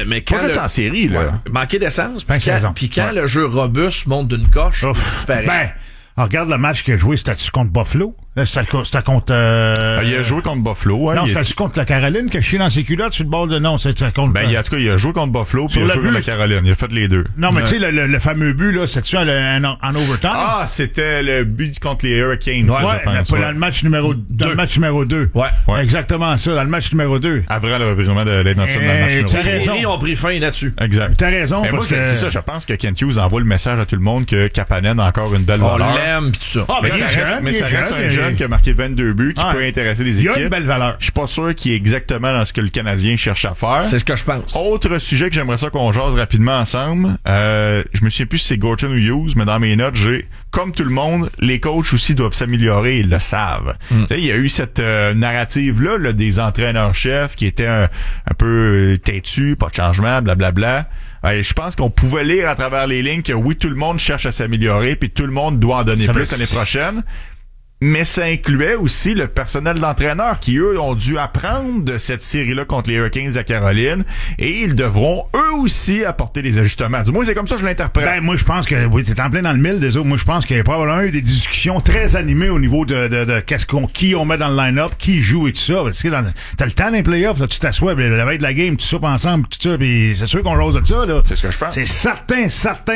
mais quand pas juste en série, là. Manquer d'essence, puis quand Ouais. le jeu robuste monte d'une coche, il disparaît. Ben, regarde le match qu'il a joué, c'était-tu contre Buffalo? Là, c'était contre... Il a joué contre Buffalo. Hein, non, c'était-tu contre la Caroline qui a chié dans ses culottes sur le bord de... Non, c'était contre... Ben, en tout cas, il a joué contre Buffalo, puis il a joué contre la Caroline. Il a fait les deux. Non, mais tu sais, le fameux but, là, c'était-tu en overtime? Ah, c'était le but contre les Hurricanes, ouais, je pense. dans le match numéro 2. Ouais. Exactement ça, dans le match numéro 2. Après le revirement de l'Edmondson dans le match numéro t'as 1. Les raison. séries ont pris fin là-dessus. Exact. T'as raison, Mais moi, parce que... c'est ça, je pense que Kent Hughes envoie le message à tout le monde que Kapanen a encore une belle On valeur. l'aime, pis tout ça. Ah, Mais ben, ça reste un jeune et- qui a marqué 22 buts, qui Ouais. peut intéresser des Il équipes. a une belle valeur. Je suis pas sûr qu'il est exactement dans ce que le Canadien cherche à faire. C'est ce que je pense. Autre sujet que j'aimerais ça qu'on jase rapidement ensemble. Je me souviens plus si c'est Gorton ou Hughes, mais dans mes notes, j'ai, comme tout le monde, les coachs aussi doivent s'améliorer, ils le savent. Tu sais, il y a eu cette narrative-là là, des entraîneurs-chefs qui étaient un peu têtus, pas de changement, blablabla. Je pense qu'on pouvait lire à travers les lignes que oui, tout le monde cherche à s'améliorer, puis tout le monde doit en donner plus l'année prochaine. Mais ça incluait aussi le personnel d'entraîneur qui, eux, ont dû apprendre de cette série-là contre les Hurricanes de Caroline et ils devront, eux aussi, apporter des ajustements. Du moins, c'est comme ça que je l'interprète. Ben, moi, je pense que, oui, t'es en plein dans le mille des autres. Moi, je pense qu'il y a probablement eu des discussions très animées au niveau de qui on met dans le line-up, qui joue et tout ça. Parce que t'as le temps d'un playoff, là, tu t'assois, la veille de la game, tu soupes ensemble, tout ça, pis c'est sûr qu'on rose de ça, là. C'est ce que je pense. C'est certain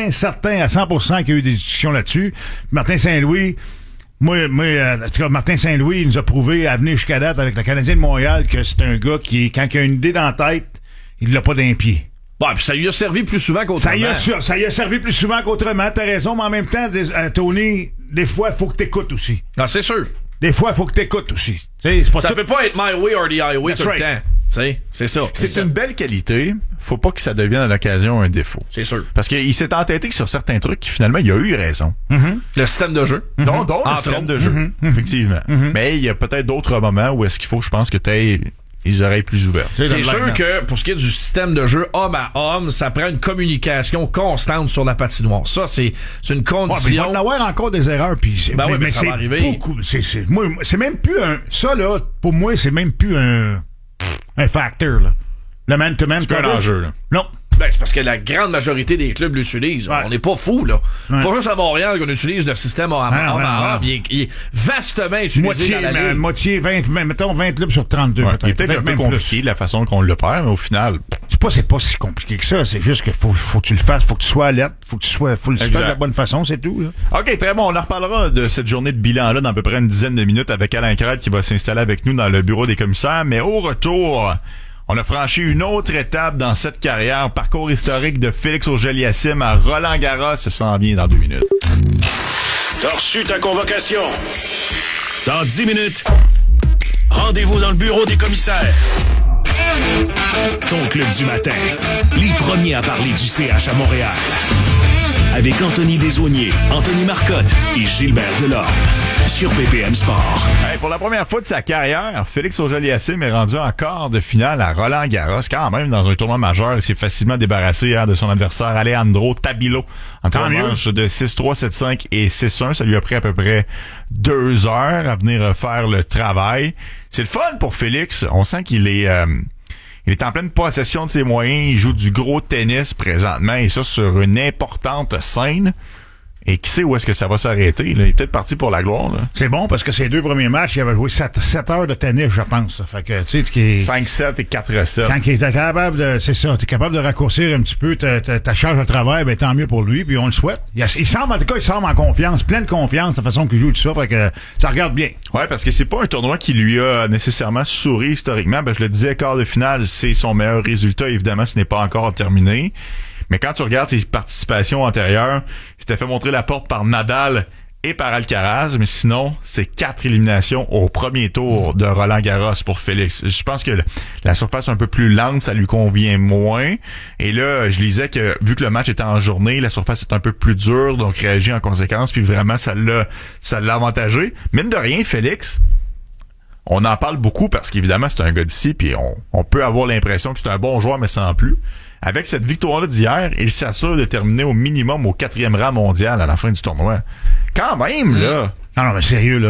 à 100% qu'il y a eu des discussions là-dessus. Martin Saint-Louis, Moi, en tout cas, Martin Saint-Louis, il nous a prouvé à venir jusqu'à date avec le Canadien de Montréal que c'est un gars qui, quand il a une idée dans la tête, il l'a pas d'un pied. Bon, puis ça lui a servi plus souvent qu'autrement. Ça y a servi plus souvent qu'autrement, t'as raison, mais en même temps, Tony, des fois, il faut que t'écoutes aussi. Non, c'est sûr. Des fois, il faut que t'écoutes aussi. C'est pas Ça peut pas être my way or the highway That's tout right. le temps. T'sais, c'est ça. C'est une belle qualité. Faut pas que ça devienne à l'occasion un défaut. C'est sûr. Parce qu'il s'est entêté sur certains trucs qui, finalement, il a eu raison. Le système de jeu. Non, le Entre système autres. de jeu. Effectivement. Mais il y a peut-être d'autres moments où est-ce qu'il faut, je pense, que t'aies les oreilles plus ouvertes. C'est sûr que pour ce qui est du système de jeu homme à homme, ça prend une communication constante sur la patinoire. Ça, c'est une Ouais, mais il va condition. en avoir encore des erreurs, puis Ben oui, mais ça c'est va arriver. beaucoup. Moi, c'est même plus un. Ça là, pour moi, c'est même plus un factor là. Le man-to-man. C'est pas un enjeu, là. Non. Ben, c'est parce que la grande majorité des clubs l'utilisent. Ouais. On n'est pas fous, là. Ouais. Pas juste à Montréal qu'on utilise le système homme à homme. Il est vastement utilisé dans la ligue. Moitié 20, mettons 20 clubs sur 32. Ouais, peut-être. il est peut-être un peu Même compliqué plus. de la façon qu'on le perd, mais au final, C'est pas si compliqué que ça. C'est juste que faut que tu le fasses, faut que tu sois alerte, faut que tu le fasses de la bonne façon, c'est tout. Là. OK, très bon. On en reparlera de cette journée de bilan-là dans à peu près une dizaine de minutes avec Alain Crête qui va s'installer avec nous dans le bureau des commissaires. Mais au retour, on a franchi une autre étape dans cette carrière. Parcours historique de Félix Auger-Aliassime à Roland-Garros. Ça s'en vient dans 2 minutes. T'as reçu ta convocation. Dans 10 minutes, rendez-vous dans le bureau des commissaires. Ton club du matin. Les premiers à parler du CH à Montréal. Avec Anthony Desaulniers, Anthony Marcotte et Gilbert Delorme. Sur BPM Sport. Hey, pour la première fois de sa carrière, Félix Auger-Aliassime est rendu en quart de finale à Roland-Garros. Quand même, dans un tournoi majeur, il s'est facilement débarrassé de son adversaire Alejandro Tabilo. En Tant mieux. manche de 6-3, 7-5 et 6-1. Ça lui a pris à peu près 2 heures à venir faire le travail. C'est le fun pour Félix. On sent qu'il est... il est en pleine possession de ses moyens. Il joue du gros tennis présentement et ça sur une importante scène. Et qui sait où est-ce que ça va s'arrêter? Là? Il est peut-être parti pour la gloire. Là. C'est bon parce que ces 2 premiers matchs, il avait joué 7 heures de tennis, je pense. Ça. Fait que tu sais qui est 5-7 et 4-7. quand il était capable de, c'est ça, t'es capable de raccourcir un petit peu ta charge de travail, ben tant mieux pour lui, puis on le souhaite. Il semble, en tout cas, il semble en confiance, plein de confiance, la façon qu'il joue tout ça, fait que ça regarde bien. Ouais, parce que c'est pas un tournoi qui lui a nécessairement souri historiquement. Ben, je le disais, quart de finale, c'est son meilleur résultat. Évidemment, ce n'est pas encore terminé. Mais quand tu regardes ses participations antérieures, il s'était fait montrer la porte par Nadal et par Alcaraz, mais sinon, c'est 4 éliminations au premier tour de Roland-Garros pour Félix. Je pense que la surface un peu plus lente, ça lui convient moins. Et là, je lisais que, vu que le match était en journée, la surface est un peu plus dure, donc réagit en conséquence, puis vraiment, ça l'a avantagé. Mine de rien, Félix, on en parle beaucoup parce qu'évidemment, c'est un gars d'ici, puis on peut avoir l'impression que c'est un bon joueur, mais sans plus. Avec cette victoire-là d'hier, il s'assure de terminer au minimum au 4e rang mondial à la fin du tournoi. Quand même, là! Non, mais sérieux, là.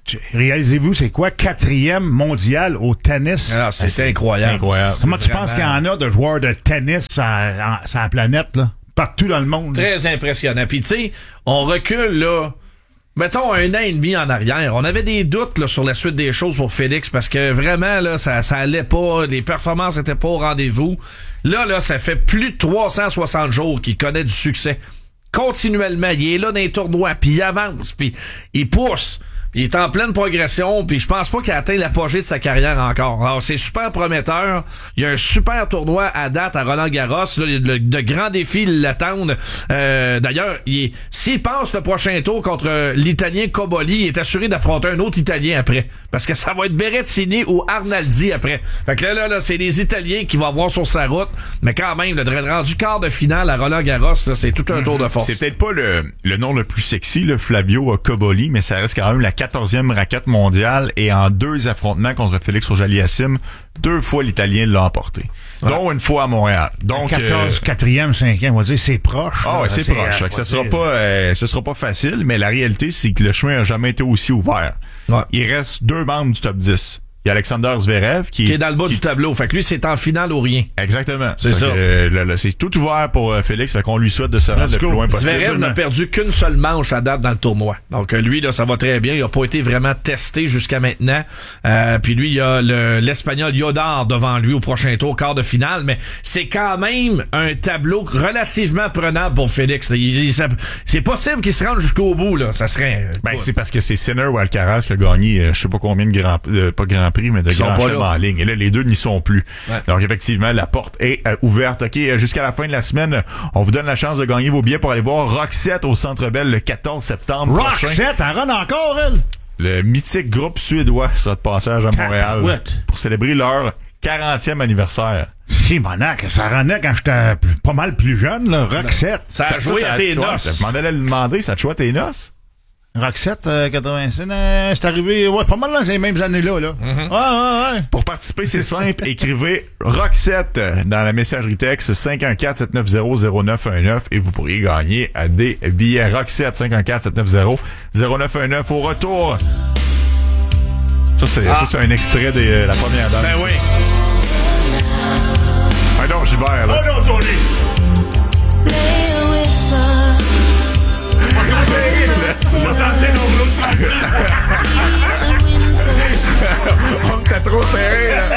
réalisez-vous, c'est quoi? 4e mondial au tennis. Alors, c'est incroyable. incroyable. Comment tu penses qu'il y en a de joueurs de tennis sur la planète, là? Partout dans le monde. Très impressionnant. Puis, tu sais, on recule, là, mettons, 1 an et demi en arrière. On avait des doutes là, sur la suite des choses pour Félix parce que vraiment, là, ça allait pas. Les performances étaient pas au rendez-vous. Là, ça fait plus de 360 jours qu'il connaît du succès. Continuellement, il est là dans les tournois, puis il avance, puis il pousse. Il est en pleine progression, puis je pense pas qu'il a atteint l'apogée de sa carrière encore. Alors, c'est super prometteur. Il y a un super tournoi à date à Roland-Garros. Là, de grands défis l'attendent. D'ailleurs, s'il passe le prochain tour contre l'Italien Cobolli, il est assuré d'affronter un autre Italien après. Parce que ça va être Berrettini ou Arnaldi après. Fait que là, c'est les Italiens qui vont avoir sur sa route. Mais quand même, le rendu quart de finale à Roland-Garros, là, c'est tout un tour de force. C'est peut-être pas le nom le plus sexy, le Flavio Cobolli, mais ça reste quand même la 14e raquette mondiale et en 2 affrontements contre Félix Auger-Aliassime, 2 fois l'Italien l'a emporté. Ouais. Dont une fois à Montréal. Donc 4e, 5e, on va dire c'est proche. Ah ouais, c'est proche. Fait que ça sera pas facile, mais la réalité c'est que le chemin a jamais été aussi ouvert. Ouais. Il reste 2 membres du top 10. Il y a Alexander Zverev qui est dans le bas du tableau. Fait que lui, c'est en finale ou rien. Exactement. C'est ça. C'est tout ouvert pour Félix. Fait qu'on lui souhaite de se rendre le plus loin possible. Zverev n'a perdu qu'une seule manche à date dans le tournoi. Donc lui, là, ça va très bien. Il a pas été vraiment testé jusqu'à maintenant. Puis lui, il y a l'Espagnol Yodar devant lui au prochain tour, quart de finale. Mais c'est quand même un tableau relativement prenable pour Félix. C'est possible qu'il se rende jusqu'au bout. Là. Ça serait... c'est parce que c'est Sinner ou Alcaraz qui a gagné je sais pas combien de pas Grand Prix, mais de Grand Chelem en ligne. Et là, les deux n'y sont plus. Ouais. Donc, effectivement, la porte est ouverte. OK, jusqu'à la fin de la semaine, on vous donne la chance de gagner vos billets pour aller voir Roxette au Centre Bell le 14 septembre prochain. Roxette, elle run encore, elle? Le mythique groupe suédois sera de passage à Montréal pour célébrer leur 40e anniversaire. Simonac, ça runnait quand j'étais pas mal plus jeune, là. Roxette. Ça a joué à tes noces. Je m'en allais le demander, ça te jouait à tes noces? Roxette, 85, c'est arrivé, pas mal dans ces mêmes années-là, là. Mm-hmm. Ouais. Pour participer, c'est simple. Écrivez Roxette dans la messagerie texte 514-790-0919 et vous pourriez gagner des billets Roxette 514-790-0919 au retour. Ça, c'est un extrait de la première danse. Ben oui. Pardon, Gilbert, là. Oh non, Tony! On va sentir nos blocs. On t'a trop serré, là.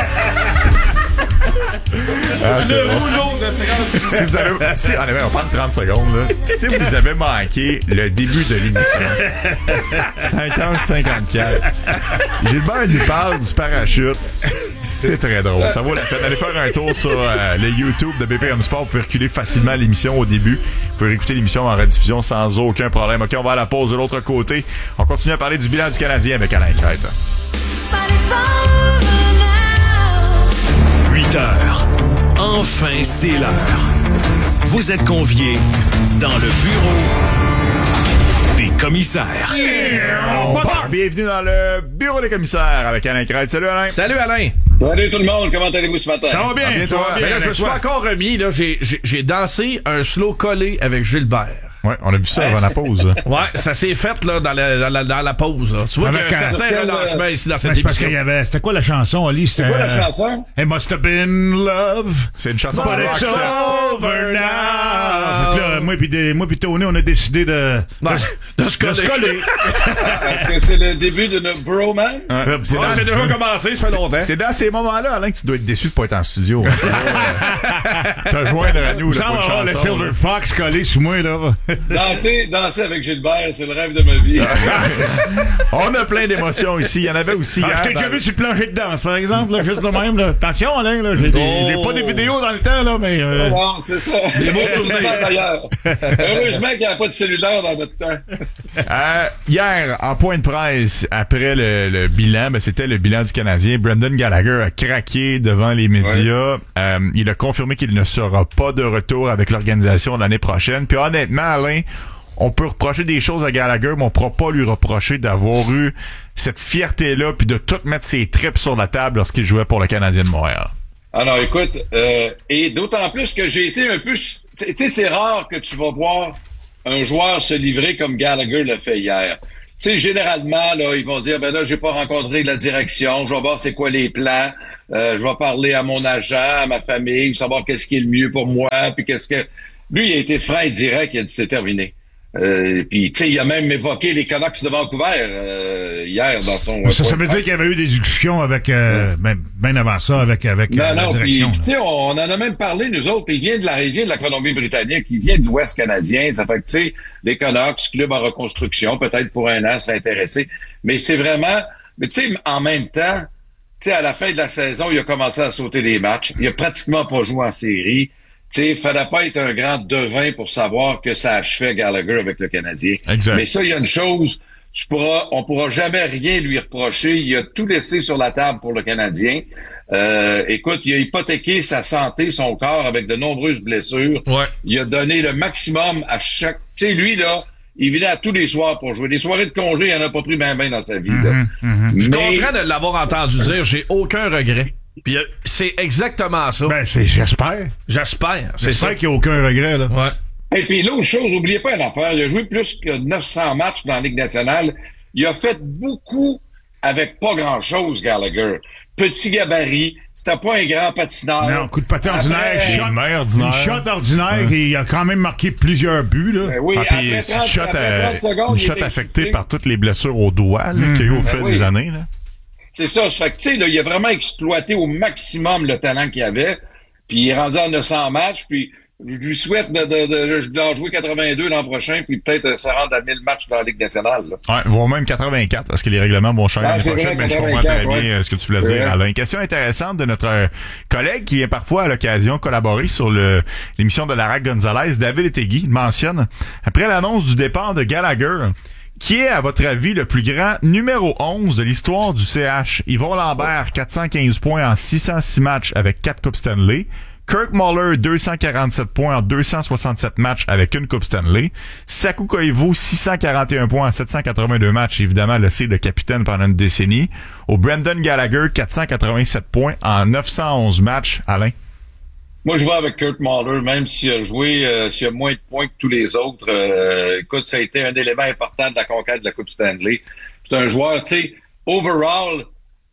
C'est bon. Si vous avez, on prend 30 secondes, là. Si vous avez manqué le début de l'émission, 5h54, Gilbert lui parle du parachute. C'est très drôle. Ça vaut la peine. Allez faire un tour sur le YouTube de BPM Sport. Vous pouvez reculer facilement l'émission au début. Vous pouvez écouter l'émission en rediffusion sans aucun problème. OK, on va à la pause de l'autre côté. On continue à parler du bilan du Canadien avec Alain Crête. 8 heures. Enfin, c'est l'heure. Vous êtes conviés dans le bureau des commissaires. Bienvenue dans le bureau des commissaires avec Alain Crête. Salut Alain. Salut Alain. Salut tout le monde, comment allez-vous ce matin? Ça va bien, bien toi. Mais là, je me suis pas encore remis. Là, j'ai dansé un slow collé avec Gilbert. Ouais, on a vu ça avant la pause. Ouais, ça s'est fait là dans la pause. Là. Tu vois qu'il y a un certain relâchement ici dans cette émission. C'était quoi la chanson, Ali? C'est quoi la chanson? It must have been love. C'est une chanson But de it's Roxette. over now. Fait que là, moi puis Tony, on a décidé de se coller. Est-ce que c'est le début de notre bromance? C'est déjà commencé, ça fait longtemps. C'est dans ces moments-là, Alain, que tu dois être déçu de pas être en studio. Te joindre à nous. Ça va avoir le Silver Fox collé sous moi, là. Danser avec Gilbert, c'est le rêve de ma vie. On a plein d'émotions ici. Il y en avait aussi. Je t'ai déjà vu sur le plancher de danse, par exemple, là, juste de même. Là. Attention, Alain, là, j'ai pas des vidéos dans le temps, là, mais... Non, c'est ça. Des beaux souvenirs, d'ailleurs. Heureusement qu'il n'y a pas de cellulaire dans notre temps. Hier, en point de presse, après le bilan, c'était le bilan du Canadien, Brendan Gallagher a craqué devant les médias. Ouais. Il a confirmé qu'il ne sera pas de retour avec l'organisation l'année prochaine. Puis honnêtement, Alain, on peut reprocher des choses à Gallagher, mais on pourra pas lui reprocher d'avoir eu cette fierté-là puis de tout mettre ses tripes sur la table lorsqu'il jouait pour le Canadien de Montréal. Alors, écoute, et d'autant plus que j'ai été un peu... Tu sais, c'est rare que tu vas voir un joueur se livrer comme Gallagher l'a fait hier. sais, généralement, là, ils vont dire, ben là, j'ai pas rencontré la direction, je vais voir c'est quoi les plans, je vais parler à mon agent, à ma famille, savoir qu'est-ce qui est le mieux pour moi, puis qu'est-ce que... Lui, il a été franc et direct, il a dit, c'est terminé. Puis, tu sais, il a même évoqué les Canucks de Vancouver hier dans son... Ça veut dire qu'il y avait eu des discussions avec, ben avant ça, avec la direction. Puis, tu sais, on en a même parlé, nous autres, puis il vient de la Colombie-Britannique, il vient de l'Ouest canadien, ça fait que, tu sais, les Canucks, club en reconstruction, peut-être pour un an, serait intéressé. Mais c'est vraiment... Mais tu sais, en même temps, tu sais, à la fin de la saison, il a commencé à sauter des matchs. Il a pratiquement pas joué en série. Tu sais, fallait pas être un grand devin pour savoir que ça achevait Gallagher avec le Canadien. Exact. Mais ça, il y a une chose, on pourra jamais rien lui reprocher. Il a tout laissé sur la table pour le Canadien. Écoute, il a hypothéqué sa santé, son corps avec de nombreuses blessures. Ouais. Il a donné le maximum à chaque... Tu sais, lui, là, il venait à tous les soirs pour jouer. Les soirées de congé, il en a pas pris ben dans sa vie. Là. Je suis content de l'avoir entendu dire, j'ai aucun regret. Puis c'est exactement ça. Ben, j'espère. J'espère. C'est J'espère ça. qu'il n'y a aucun regret, là. Ouais. Et puis l'autre chose, n'oubliez pas une affaire, il a joué plus que 900 matchs dans la Ligue nationale. Il a fait beaucoup avec pas grand-chose, Gallagher. Petit gabarit, c'était pas un grand patineur. Non, coup de patin ordinaire, une shot ordinaire, et il a quand même marqué plusieurs buts, là. Ben oui, puis après 30, shot, après 30 secondes, une il shot était affectée expulsé. par toutes les blessures au doigt là, qu'il y a eu au fil des années. Là. C'est ça. Fait que, tu sais, là, il a vraiment exploité au maximum le talent qu'il avait. Puis il est rendu à 900 matchs. Puis je lui souhaite d'en jouer 82 l'an prochain. Puis peut-être se rendre à 1000 matchs dans la Ligue nationale. Là. Ouais, voire même 84, parce que les règlements vont changer l'année c'est prochaine. vrai, Mais je comprends 84, très bien ce que tu voulais dire, Alain. Question intéressante de notre collègue qui est parfois à l'occasion collaboré sur l'émission de Lara Gonzalez, David Etegui. Il mentionne, après l'annonce du départ de Gallagher, qui est, à votre avis, le plus grand numéro 11 de l'histoire du CH? Yvon Lambert, 415 points en 606 matchs avec 4 Coupes Stanley. Kirk Muller, 247 points en 267 matchs avec une Coupe Stanley. Saku Koivu, 641 points en 782 matchs. Évidemment, le capitaine pendant une décennie. Au Brendan Gallagher, 487 points en 911 matchs. Alain? Moi, je vais avec Kurt Muller, même s'il a joué, s'il a moins de points que tous les autres. Écoute, ça a été un élément important de la conquête de la Coupe Stanley. C'est un joueur, tu sais, overall,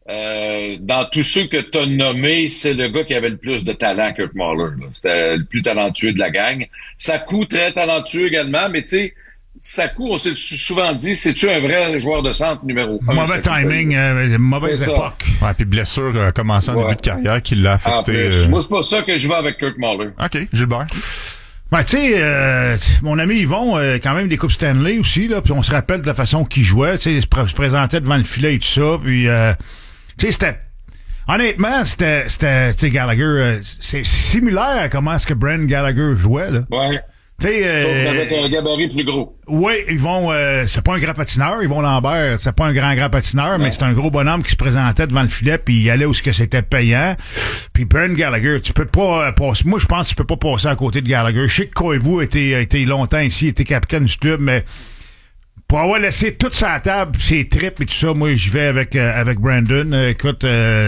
dans tous ceux que tu as nommés, c'est le gars qui avait le plus de talent, Kurt Muller. Là. C'était le plus talentueux de la gang. Saku, très talentueux également, mais tu sais, Saku, on s'est souvent dit, c'est-tu un vrai joueur de centre numéro 1? Mauvais timing, mauvaise époque. Ouais, puis blessure commençant en début de carrière qui l'a affecté. Moi, c'est pas ça que je vais avec Kurt Muller. OK, Gilbert. Ben, tu sais, mon ami Yvon, quand même des Coupes Stanley aussi, là, puis on se rappelle de la façon qu'il jouait, tu sais, il se présentait devant le filet et tout ça, puis, tu sais, c'était... Honnêtement, c'était, tu sais, Gallagher, c'est similaire à comment est-ce que Brendan Gallagher jouait, là. Ouais. Tu sais, avec un gabarit plus gros. Oui, ils vont. C'est pas un grand patineur, Yvon Lambert. C'est pas un grand patineur, mais c'est un gros bonhomme qui se présentait devant le filet, puis il allait où ce que c'était payant. Puis Brendan Gallagher, tu peux pas passer. Moi, je pense que tu peux pas passer à côté de Gallagher. Je sais que Koivu a été longtemps ici, était capitaine du club, mais pour avoir laissé toute sa table, ses tripes et tout ça, moi, j'y vais avec Brandon. Écoute,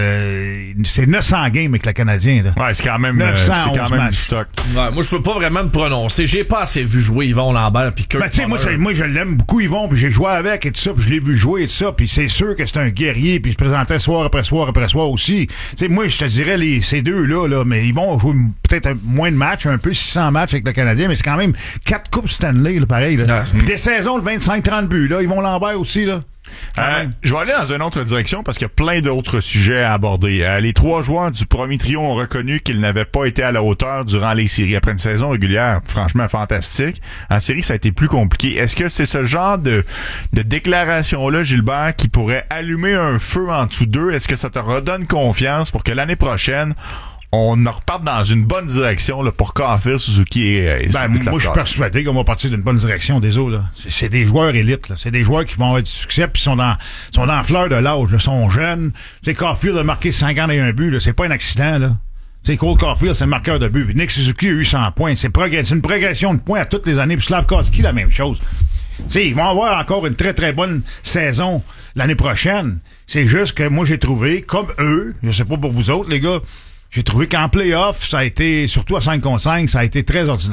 c'est 900 games avec le Canadien, là. Ouais, c'est quand même du stock. Ouais, moi, je peux pas vraiment me prononcer. J'ai pas assez vu jouer Yvon Lambert puis Kurt tu sais, moi, je l'aime beaucoup, Yvon, puis j'ai joué avec et tout ça, puis je l'ai vu jouer et tout ça, puis c'est sûr que c'est un guerrier, puis il se présentait soir après soir après soir aussi. Tu sais, moi, je te dirais ces deux-là, mais ils vont jouer peut-être moins de matchs, un peu 600 matchs avec le Canadien, mais c'est quand même 4 Coupes Stanley, là, pareil, là. Des saisons de 25-30 buts, là. Yvon Lambert aussi, là. Je vais aller dans une autre direction parce qu'il y a plein d'autres sujets à aborder. Les 3 joueurs du premier trio ont reconnu qu'ils n'avaient pas été à la hauteur durant les séries. Après une saison régulière, franchement fantastique. En série, ça a été plus compliqué. Est-ce que c'est ce genre de déclaration-là, Gilbert, qui pourrait allumer un feu en dessous d'eux? Est-ce que ça te redonne confiance pour que l'année prochaine, on en reparte dans une bonne direction là, pour Caulfield, Suzuki et moi, je suis persuadé qu'on va partir d'une bonne direction des autres. Là. C'est des joueurs élites. Là. C'est des joueurs qui vont avoir du succès puis sont dans la fleur de l'âge. Ils sont jeunes. T'sais, Caulfield a marqué 51 buts. Là. C'est pas un accident. Là. T'sais, Cole Caulfield, c'est le marqueur de but. Puis Nick Suzuki a eu 100 points. C'est une progression de points à toutes les années. Puis Slavkovski, la même chose. T'sais, ils vont avoir encore une très, très bonne saison l'année prochaine. C'est juste que moi, j'ai trouvé, comme eux, je sais pas pour vous autres, les gars, j'ai trouvé qu'en play-off, ça a été, surtout à 5 contre 5, ça a été très ordinaire.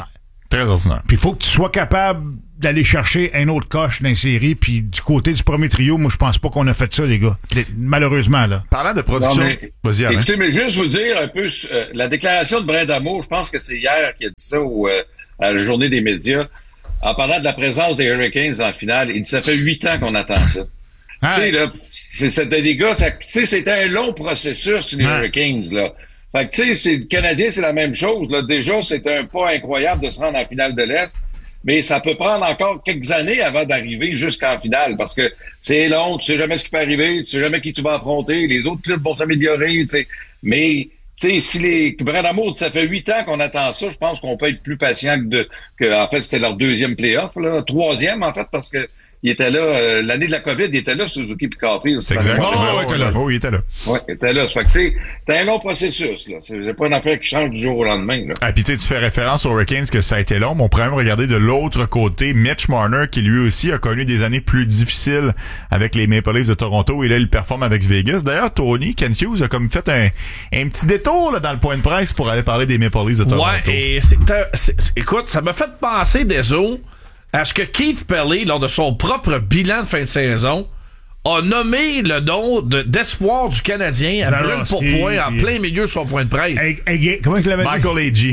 Très ordinaire. Puis il faut que tu sois capable d'aller chercher un autre coche dans les séries. Puis du côté du premier trio, moi, je pense pas qu'on a fait ça, les gars. Malheureusement, là. Parlant de production... Non, mais, vas-y, Alain. écoutez, mais juste vous dire un peu, la déclaration de Brindamour, je pense que c'est hier qu'il a dit ça à la journée des médias, en parlant de la présence des Hurricanes en finale. Il dit, ça fait 8 ans qu'on attend ça. Tu sais, là, c'était des gars, tu sais, c'était un long processus, les Hurricanes, là. Fait que, tu sais, le Canadien, c'est la même chose, là. Déjà, c'est un pas incroyable de se rendre en finale de l'Est. Mais ça peut prendre encore quelques années avant d'arriver jusqu'en finale, parce que c'est long, tu sais jamais ce qui peut arriver, tu sais jamais qui tu vas affronter, les autres clubs vont s'améliorer, tu sais. Mais, tu sais, si les Brindamour, ça fait 8 ans qu'on attend ça, je pense qu'on peut être plus patient que en fait, c'était leur 2e play-off, là. 3e, en fait, parce que il était là, l'année de la COVID, il était là, Suzuki puis Caulfield. C'est exactement. Oh, il était là. Ouais, il était là. Ça fait que, tu sais, c'est un long processus, là. C'est pas une affaire qui change du jour au lendemain, là. Ah, puis tu fais référence aux Hurricanes que ça a été long, mais on pourrait même regarder de l'autre côté Mitch Marner, qui lui aussi a connu des années plus difficiles avec les Maple Leafs de Toronto, et là, il performe avec Vegas. D'ailleurs, Kent Hughes a comme fait un petit détour, là, dans le point de presse pour aller parler des Maple Leafs de Toronto. Ouais, et écoute, ça m'a fait penser des eaux à ce que Keith Perley, lors de son propre bilan de fin de saison, a nommé le nom d'espoir du Canadien à brûle pour point en plein milieu de son point de presse. Comment il l'avait dit? Michael A.G.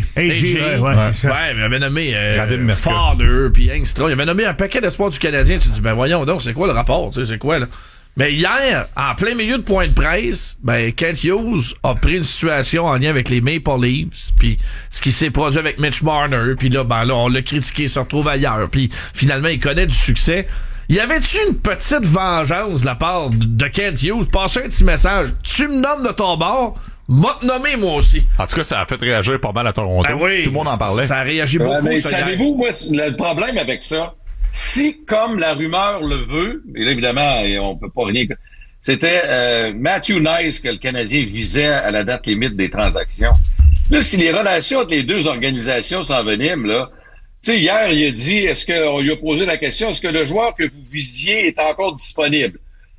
Ouais, il avait nommé Merca. Fowler puis Engstrom. Il avait nommé un paquet d'espoirs du Canadien. Tu te dis, ben voyons donc, c'est quoi le rapport? Tu sais, c'est quoi, là? Mais hier, en plein milieu de point de presse, ben Kent Hughes a pris une situation en lien avec les Maple Leafs, puis ce qui s'est produit avec Mitch Marner, puis là, ben là, on l'a critiqué, il se retrouve ailleurs, puis finalement, il connaît du succès. Y avait-tu une petite vengeance de la part de Kent Hughes? Passez un petit message. Tu me nommes de ton bord, m'a nommé moi aussi. En tout cas, ça a fait réagir pas mal à Toronto. Ben oui, tout le monde en parlait. Ça a réagi beaucoup. Mais savez-vous, moi, le problème avec ça, si, comme la rumeur le veut, et là, évidemment, on peut pas rien... C'était Matthew Nice que le Canadien visait à la date limite des transactions. Là, si les relations entre les deux organisations s'enveniment, là, tu sais, hier, il a dit, on lui a posé la question, est-ce que le joueur que vous visiez est encore disponible?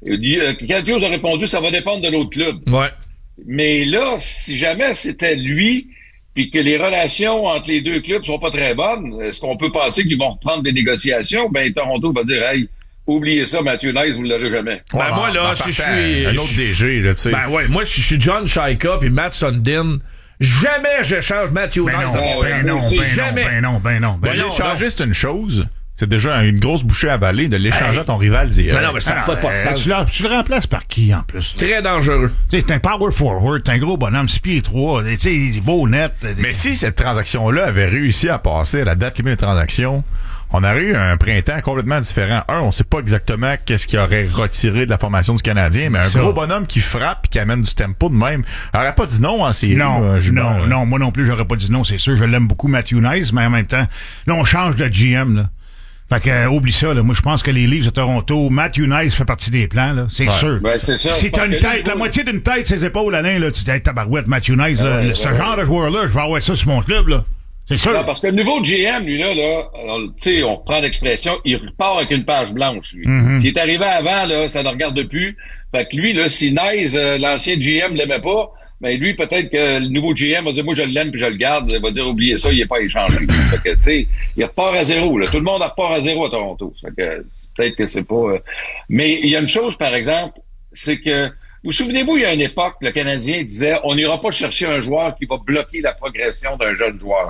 Kent Hughes a répondu, ça va dépendre de l'autre club. Ouais. Mais là, si jamais c'était lui, puis que les relations entre les deux clubs sont pas très bonnes, est-ce qu'on peut penser qu'ils vont reprendre des négociations? Ben, Toronto va dire, hey, oubliez ça, Matthew Nice, vous l'aurez jamais. Ben, moi, là, si je suis... un autre DG, là, tu sais. Ben, ouais, moi, si je suis John Shaika puis Matt Sundin, jamais j'échange Matthew Nice. Ben non. L'échanger, c'est une chose. C'est déjà une grosse bouchée à avaler de l'échanger à ton rival direct. Non, mais ça ne fait pas de sens. Tu le remplaces par qui, en plus? Très dangereux. Tu sais, t'es un power forward, t'es un gros bonhomme, 6 pieds 3, tu sais, il va au net. Mais si cette transaction-là avait réussi à passer à la date limite de transaction, on aurait eu un printemps complètement différent. On sait pas exactement qu'est-ce qui aurait retiré de la formation du Canadien, mais gros bonhomme qui frappe et qui amène du tempo de même. Il aurait pas dit non en série. Non, moi non plus, j'aurais pas dit non, c'est sûr. Je l'aime beaucoup, Matthew Nice, mais en même temps, là, on change de GM, là. Fait que, oublie ça, là. Moi, je pense que les Leafs de Toronto, Matthew Nice fait partie des plans, là. C'est sûr. Ben, c'est ça. Si t'as une tête, la moitié d'une tête, ses épaules, Alain, là, tu dis, hey, tabarouette, Matthew Nice, là, ce genre de joueur-là, je vais avoir ça sur mon club, là. C'est sûr. Non, parce que le nouveau GM, lui, là, tu sais, on reprend l'expression, il repart avec une page blanche, lui. S'il est arrivé avant, là, ça ne regarde plus. Fait que lui, là, si Nice, l'ancien GM l'aimait pas, ben lui, peut-être que le nouveau GM va dire, moi, je l'aime puis je le garde. Il va dire, oubliez ça, il n'est pas échangé. Fait que, tu sais, il repart à zéro, là. Tout le monde repart à zéro à Toronto. Fait que, peut-être que c'est pas... Mais il y a une chose, par exemple, c'est que, vous souvenez-vous, il y a une époque, le Canadien disait, on n'ira pas chercher un joueur qui va bloquer la progression d'un jeune joueur.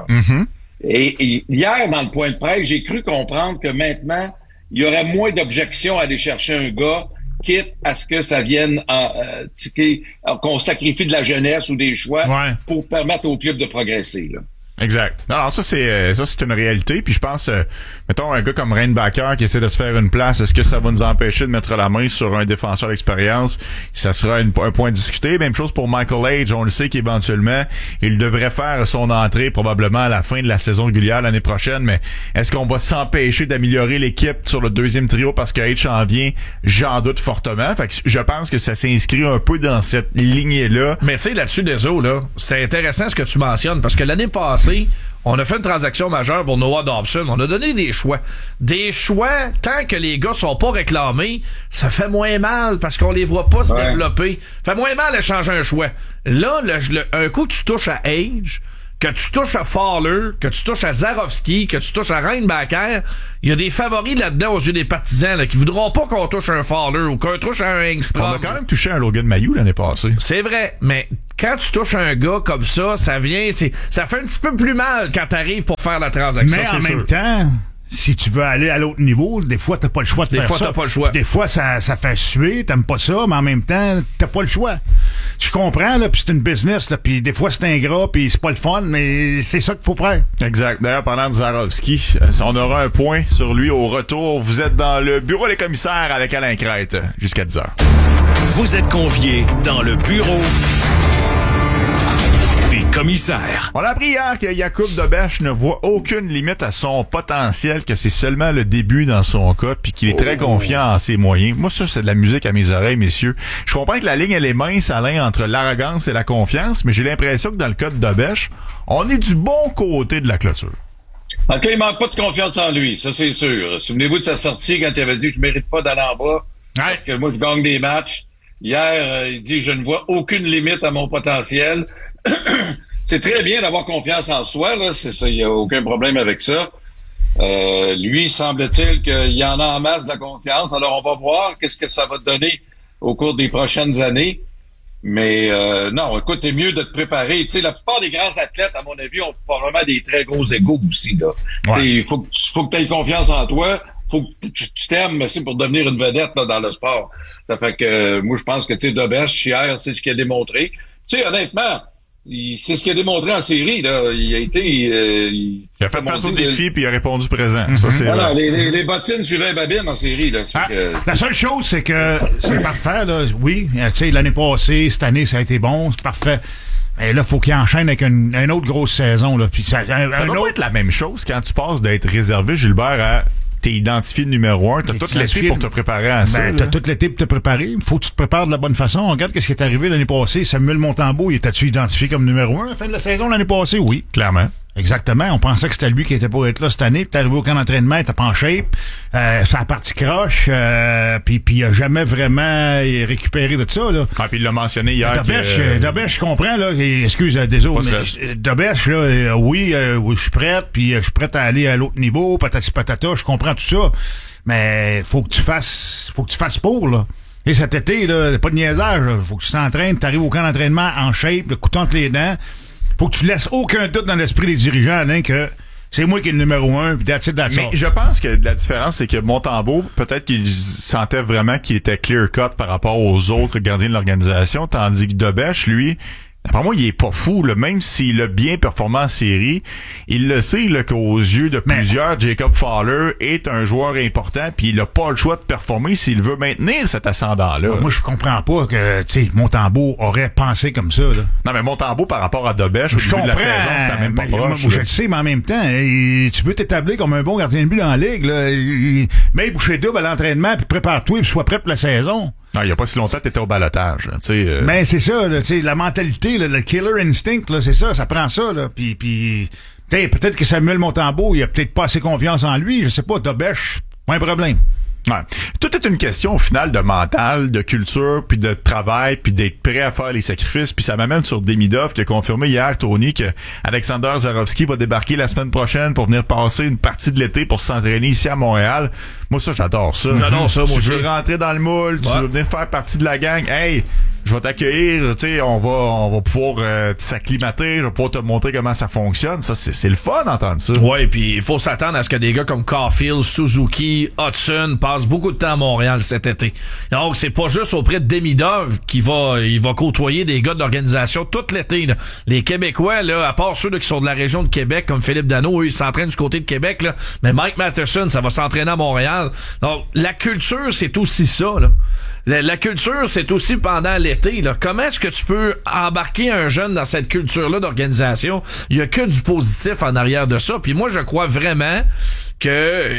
Et hier, dans le point de presse, j'ai cru comprendre que maintenant, il y aurait moins d'objections à aller chercher un gars, quitte à ce que ça vienne qu'on sacrifie de la jeunesse ou des choix pour permettre au club de progresser, là. Exact. Alors ça c'est une réalité, puis je pense mettons un gars comme Reinbacker qui essaie de se faire une place, est-ce que ça va nous empêcher de mettre la main sur un défenseur d'expérience? Ça sera un point discuté. Même chose pour Michael Age, on le sait qu'éventuellement il devrait faire son entrée probablement à la fin de la saison régulière l'année prochaine, mais est-ce qu'on va s'empêcher d'améliorer l'équipe sur le deuxième trio parce que Age en vient? J'en doute fortement. Fait que je pense que ça s'inscrit un peu dans cette lignée-là. Mais tu sais, là-dessus des eaux, là, c'était intéressant ce que tu mentionnes, parce que l'année passée, on a fait une transaction majeure pour Noah Dobson. On a donné des choix. Des choix, tant que les gars sont pas réclamés, ça fait moins mal parce qu'on les voit pas se développer. Ça fait moins mal de changer un choix. Là, un coup tu touches à Age, que tu touches à Fowler, que tu touches à Zarovski, que tu touches à Reinbacker, il y a des favoris là-dedans aux yeux des partisans là, qui voudront pas qu'on touche à un Fowler ou qu'on touche à un Engstrom. On a quand même touché un Logan Mailloux l'année passée. C'est vrai, mais quand tu touches à un gars comme ça, ça fait un petit peu plus mal quand t'arrives pour faire la transaction. Mais en même temps, si tu veux aller à l'autre niveau, des fois, t'as pas le choix de faire ça. Des fois, t'as pas le choix. Des fois, ça fait suer, t'aimes pas ça, mais en même temps, t'as pas le choix. Tu comprends, là, puis c'est une business, là, puis des fois, c'est ingrat, puis c'est pas le fun, mais c'est ça qu'il faut faire. Exact. D'ailleurs, parlant de Zarovski, on aura un point sur lui au retour. Vous êtes dans le bureau des commissaires avec Alain Crête jusqu'à 10h. Vous êtes conviés dans le bureau des commissaires. On a appris hier que Jakub Dobeš ne voit aucune limite à son potentiel, que c'est seulement le début dans son cas, puis qu'il est très confiant en ses moyens. Moi, ça, c'est de la musique à mes oreilles, messieurs. Je comprends que la ligne, elle est mince, Alain, entre l'arrogance et la confiance, mais j'ai l'impression que dans le cas de Dobeš, on est du bon côté de la clôture. En tout cas, il manque pas de confiance en lui, ça c'est sûr. Souvenez-vous de sa sortie quand il avait dit « Je mérite pas d'aller en bas, parce que moi, je gagne des matchs ». Hier, il dit « Je ne vois aucune limite à mon potentiel ». C'est très bien d'avoir confiance en soi, là. Il n'y a aucun problème avec ça. Lui, semble-t-il qu'il y en a en masse de la confiance. Alors, on va voir qu'est-ce que ça va donner au cours des prochaines années. Mais non, écoute, c'est mieux de te préparer. Tu sais, la plupart des grands athlètes, à mon avis, ont probablement des très gros égos aussi, là. Ouais. Il faut que tu aies confiance en toi. Faut que tu t'aimes aussi pour devenir une vedette là, dans le sport. Ça fait que moi, je pense que tu sais, Dobeš, hier, c'est ce qu'il a démontré. Tu sais, honnêtement, c'est ce qu'il a démontré en série, là. Il a fait face au défi puis il a répondu présent. Mm-hmm. Ça, c'est voilà, les bottines suivaient babine en série, là. La seule chose, c'est que c'est parfait, là. Oui, tu sais, l'année passée, cette année, ça a été bon, c'est parfait. Mais là, faut qu'il enchaîne avec une autre grosse saison, là. Puis ça doit être la même chose quand tu passes d'être réservé, Gilbert, à t'es identifié numéro 1, t'as tout l'été pour te préparer à ça. T'as tout l'été pour te préparer. Faut que tu te prépares de la bonne façon. On regarde qu'est-ce qui est arrivé l'année passée. Samuel Montembeault, il était-tu identifié comme numéro 1 à la fin de la saison l'année passée? Oui. Clairement. Exactement. On pensait que c'était lui qui était pour être là cette année. Puis t'es arrivé au camp d'entraînement, il était pas en shape. Ça a parti croche. Puis il a jamais vraiment récupéré de ça, là. Ah, puis il l'a mentionné hier. Dobeš, je comprends, là. Excuse, désolé. Dobeš, là, oui, je suis prête. Puis je suis prête à aller à l'autre niveau. Patati patata, je comprends tout ça. Mais faut que tu fasses pour, là. Et cet été, là, pas de niaisage, là. Faut que tu t'entraînes, t'arrives au camp d'entraînement en shape, le couteau entre les dents. Faut que tu laisses aucun doute dans l'esprit des dirigeants, Alain, que c'est moi qui est le numéro 1, puis that's it. Mais je pense que la différence, c'est que Montembeault, peut-être qu'il sentait vraiment qu'il était clear-cut par rapport aux autres gardiens de l'organisation, tandis que Dobeš, lui, d'après moi, il est pas fou, là. Même s'il a bien performé en série, il le sait, là, qu'aux yeux de plusieurs, Jacob Fowler est un joueur important, puis il a pas le choix de performer s'il veut maintenir cet ascendant-là. Moi, je comprends pas que, tu sais, Montembeault aurait pensé comme ça, là. Non, mais Montembeault, par rapport à Dobeš, au début de la saison, c'était même pas proche. Je le sais, mais en même temps, tu veux t'établir comme un bon gardien de but dans la ligue, là. Mets boucher double à l'entraînement, puis prépare-toi, puis sois prêt pour la saison. Non, il y a pas si longtemps, t'étais au balotage, tu sais. Mais c'est ça, là, tu sais, la mentalité, là, le killer instinct, là, c'est ça prend ça, là. Puis peut-être que Samuel Montembeault, il a peut-être pas assez confiance en lui, je sais pas, Dobeš, pas un problème. Ouais. Tout est une question au final de mental, de culture, puis de travail, puis d'être prêt à faire les sacrifices. Puis ça m'amène sur Demidov qui a confirmé hier, Tony, que Alexander Zarovski va débarquer la semaine prochaine pour venir passer une partie de l'été pour s'entraîner ici à Montréal. Moi, ça, j'adore ça. J'adore ça, moi aussi. Tu veux rentrer dans le moule, tu veux venir faire partie de la gang. Hey, je vais t'accueillir, tu sais, on va pouvoir s'acclimater, je vais pouvoir te montrer comment ça fonctionne. Ça, c'est le fun d'entendre ça. Ouais, puis il faut s'attendre à ce que des gars comme Caulfield, Suzuki, Hudson passent beaucoup de temps à Montréal cet été. Donc, c'est pas juste auprès de Demidov il va côtoyer des gars d'organisation tout l'été, là. Les Québécois, là, à part ceux là, qui sont de la région de Québec, comme Philippe Danault, eux, ils s'entraînent du côté de Québec, là. Mais Mike Matheson, ça va s'entraîner à Montréal. Donc, la culture, c'est aussi ça, là. La culture, c'est aussi pendant l'été, là. Comment est-ce que tu peux embarquer un jeune dans cette culture-là d'organisation? Il y a que du positif en arrière de ça. Puis moi, je crois vraiment que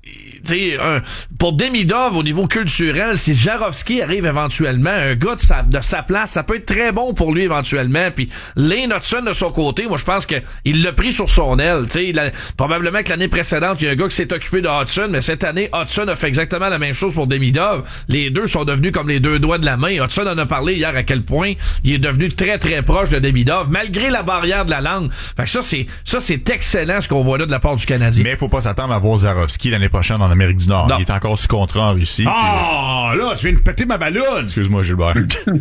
pour Demidov, au niveau culturel, si Jarofsky arrive éventuellement, un gars de sa place, ça peut être très bon pour lui éventuellement. Puis Lane Hudson, de son côté, moi je pense que il l'a pris sur son aile. Probablement que l'année précédente, il y a un gars qui s'est occupé de Hudson, mais cette année, Hudson a fait exactement la même chose pour Demidov. Les deux sont devenus comme les deux doigts de la main. Hudson en a parlé hier à quel point il est devenu très très proche de Demidov, malgré la barrière de la langue. Fait que ça c'est excellent ce qu'on voit là de la part du Canadien. Mais il faut pas s'attendre à voir Jarofsky l'année prochaine en Amérique du Nord. Non. Il est encore sous contrat en Russie. Ah, là, tu viens de péter ma ballonne. Excuse-moi, Gilbert.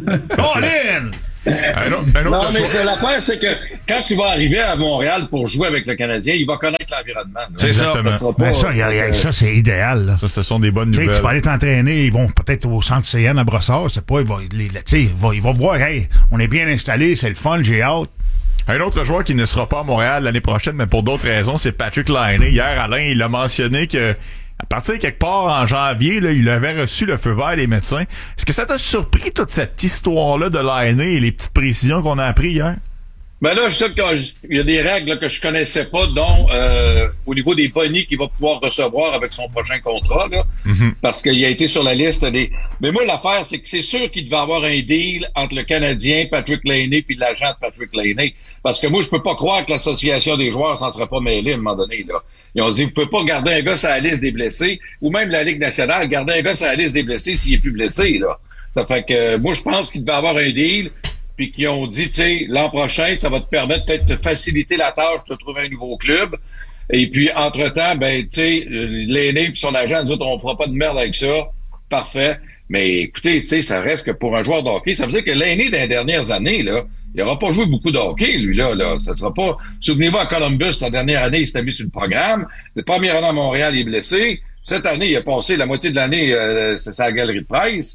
Colin! un autre Non, mais choix. l'affaire, c'est que quand tu vas arriver à Montréal pour jouer avec le Canadien, il va connaître l'environnement. Là. C'est ça. Exactement. sera pas, Ben ça, ça c'est idéal. Là. Ça, ce sont des bonnes Tu sais, nouvelles. tu vas aller t'entraîner, ils vont peut-être au centre CN à Brossard, c'est pas, il va voir, hey, on est bien installé, c'est le fun, j'ai hâte. Un autre joueur qui ne sera pas à Montréal l'année prochaine, mais pour d'autres raisons, c'est Patrick Laine. Hier, Alain, il a mentionné que à partir de quelque part en janvier, là, il avait reçu le feu vert des médecins. Est-ce que ça t'a surpris toute cette histoire-là de Laine et les petites précisions qu'on a appris hier? Ben là, je sais qu'il y a des règles là, que je connaissais pas, dont au niveau des bonnies qu'il va pouvoir recevoir avec son prochain contrat, là, parce qu'il a été sur la liste des. Mais moi, l'affaire, c'est que c'est sûr qu'il devait avoir un deal entre le Canadien, Patrick Laine, puis l'agent de Patrick Laine. Parce que moi, je peux pas croire que l'association des joueurs s'en serait pas mêlée à un moment donné. Là. Ils ont dit, vous pouvez pas garder un gars sur la liste des blessés, ou même la Ligue nationale, garder un gars sur la liste des blessés s'il est plus blessé. Là. Ça fait que moi, je pense qu'il devait avoir un deal. Puis qui ont dit, tu sais, l'an prochain, ça va te permettre peut-être de faciliter la tâche de trouver un nouveau club. Et puis, entre-temps, ben, tu sais, l'aîné puis son agent, nous autres, on fera pas de merde avec ça. Parfait. Mais écoutez, tu sais, ça reste que pour un joueur de hockey, ça veut dire que l'aîné des dernières années, là, il n'aura pas joué beaucoup de hockey, lui, là. Ça sera pas. Souvenez-vous, à Columbus, la dernière année, il s'était mis sur le programme. La première année à Montréal, il est blessé. Cette année, il a passé la moitié de l'année, c'est sa galerie de presse.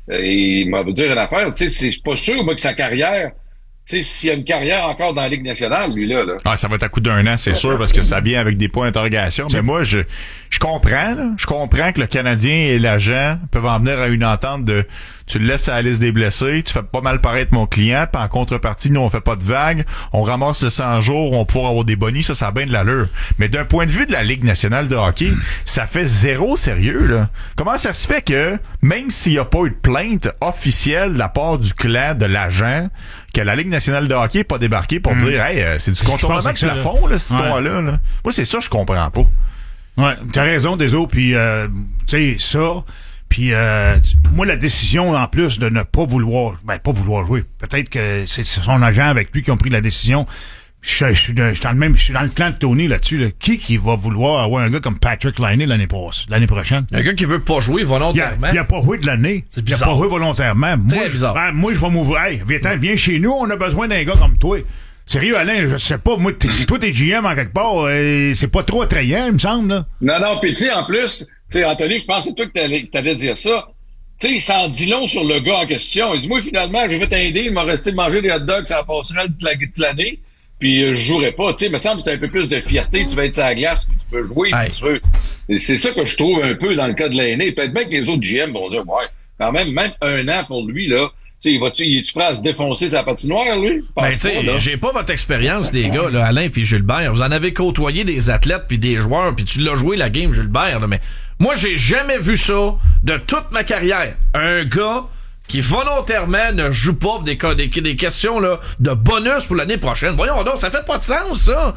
Et il m'a vous dire une affaire, tu sais, c'est pas sûr, moi, que sa carrière, tu sais, s'il y a une carrière encore dans la Ligue nationale, lui, là. Ah, ça va être à coup d'un an, c'est sûr, parce que ça vient avec des points d'interrogation. Mais moi, je comprends, là. Je comprends que le Canadien et l'agent peuvent en venir à une entente de tu le laisses à la liste des blessés, tu fais pas mal paraître mon client, puis en contrepartie, nous, on fait pas de vagues, on ramasse le 100 jours, on pourra avoir des bonnies, ça a bien de l'allure. Mais d'un point de vue de la Ligue nationale de hockey, ça fait zéro sérieux, là. Comment ça se fait que, même s'il y a pas eu de plainte officielle de la part du clan, de l'agent, que la Ligue nationale de hockey n'est pas débarquée pour dire, hey, c'est du contournement de plafond, là, cette histoire-là, là. Moi, c'est ça, je comprends pas. Ouais, t'as raison, Deso, puis tu sais, ça, puis moi, la décision, en plus, de ne pas vouloir jouer, peut-être que c'est son agent avec lui qui ont pris la décision. Je suis dans le clan de Tony là-dessus, là. Qui va vouloir avoir un gars comme Patrick Laine l'année prochaine? Un gars qui veut pas jouer volontairement. Il a pas joué de l'année. C'est Il a bizarre. pas joué volontairement. Très bizarre. Moi, je vais m'ouvrir. Hey, viens chez nous, on a besoin d'un gars comme toi. Sérieux, Alain, je sais pas, moi, si toi t'es GM en quelque part, c'est pas trop attrayant, il me semble, là. Non, puis tu sais, en plus, tu sais, Anthony, je pensais toi que t'allais dire ça. Tu sais, il s'en dit long sur le gars en question. Il dit, moi, finalement, j'ai fait un deal, il m'a resté de manger des hot dogs, ça passerait toute l'année, puis je jouerais pas. Tu sais, il me semble que t'as un peu plus de fierté, tu vas être sur la glace, puis tu peux jouer, puis tu veux. Et c'est ça que je trouve un peu dans le cas de l'aîné. Peut-être bien que les autres GM vont dire, ouais, quand même un an pour lui, là, tu sais, il est-tu prêt à se défoncer sa patinoire, lui? Ben, tu sais, j'ai pas votre expérience, les gars, là, Alain puis Gilbert. Vous en avez côtoyé des athlètes puis des joueurs, puis tu l'as joué la game, Gilbert, là, mais moi, j'ai jamais vu ça de toute ma carrière. Un gars qui volontairement ne joue pas pour des questions là de bonus pour l'année prochaine. Voyons donc, ça fait pas de sens, ça.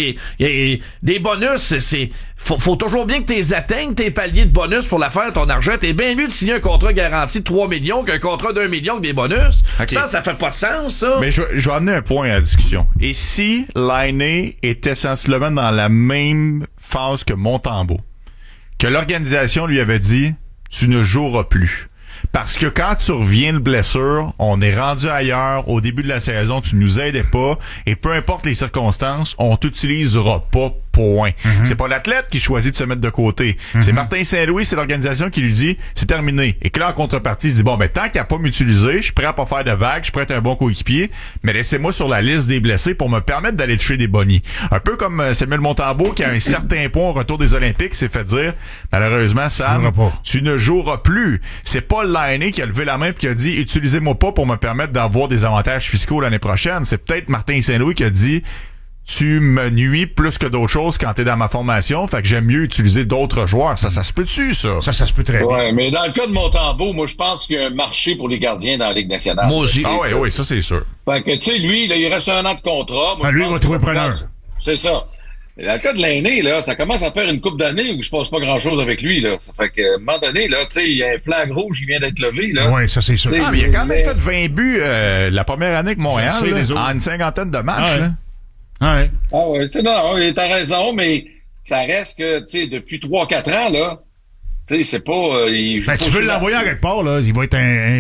Des bonus, faut toujours bien que t'es atteignes tes paliers de bonus pour la faire, ton argent. T'es bien mieux de signer un contrat garanti de 3 millions qu'un contrat d'1 million avec des bonus. Okay. Ça fait pas de sens, ça. Mais je vais amener un point à la discussion. Et si Laine était sensiblement dans la même phase que Montembeault, que l'organisation lui avait dit, tu ne joueras plus. Parce que quand tu reviens de blessure, on est rendu ailleurs, au début de la saison, tu nous aidais pas, et peu importe les circonstances, on t'utilisera pas, point. C'est pas l'athlète qui choisit de se mettre de côté. C'est Martin Saint-Louis, c'est l'organisation qui lui dit, c'est terminé. Et que là, en contrepartie, il se dit, bon, ben, tant qu'il a pas m'utiliser, je suis prêt à pas faire de vagues, je suis prêt à être un bon coéquipier, mais laissez-moi sur la liste des blessés pour me permettre d'aller toucher des bonnies. Un peu comme Samuel Montembeault, qui a un certain point au retour des Olympiques, s'est fait dire, malheureusement, Sam, tu ne joueras plus. C'est pas Laine qui a levé la main et qui a dit, utilisez-moi pas pour me permettre d'avoir des avantages fiscaux l'année prochaine. C'est peut-être Martin Saint-Louis qui a dit, tu me nuis plus que d'autres choses quand t'es dans ma formation, fait que j'aime mieux utiliser d'autres joueurs. Ça se peut-tu, ça? Ça se peut très bien. Ouais, mais dans le cas de Montembeault, moi, je pense qu'il y a un marché pour les gardiens dans la Ligue nationale. Moi aussi. Ah oui, ça c'est sûr. Fait que, tu sais, lui, là, il reste 1 an de contrat. Moi, Ah, je lui, pense il va trouver qu'il preneur. C'est ça. Et dans le cas de l'aîné, là, ça commence à faire une couple d'années où il se passe pas grand-chose avec lui, là. Ça fait qu'à un moment donné, là, tu sais, il y a un flag rouge qui vient d'être levé, là. Oui, ça, c'est sûr. Tu sais, Ah, mais il a quand même fait 20 buts la première année avec Montréal, Je sais, là, les autres. en une cinquantaine de matchs. Ah, ouais. Là. Ouais. Ah ouais, tu sais, non, t'as raison, mais ça reste que, tu sais, depuis 3-4 ans, là, tu sais, c'est pas, il joue Ben, pas tu veux souvent. l'envoyer en quelque part, là. Il va être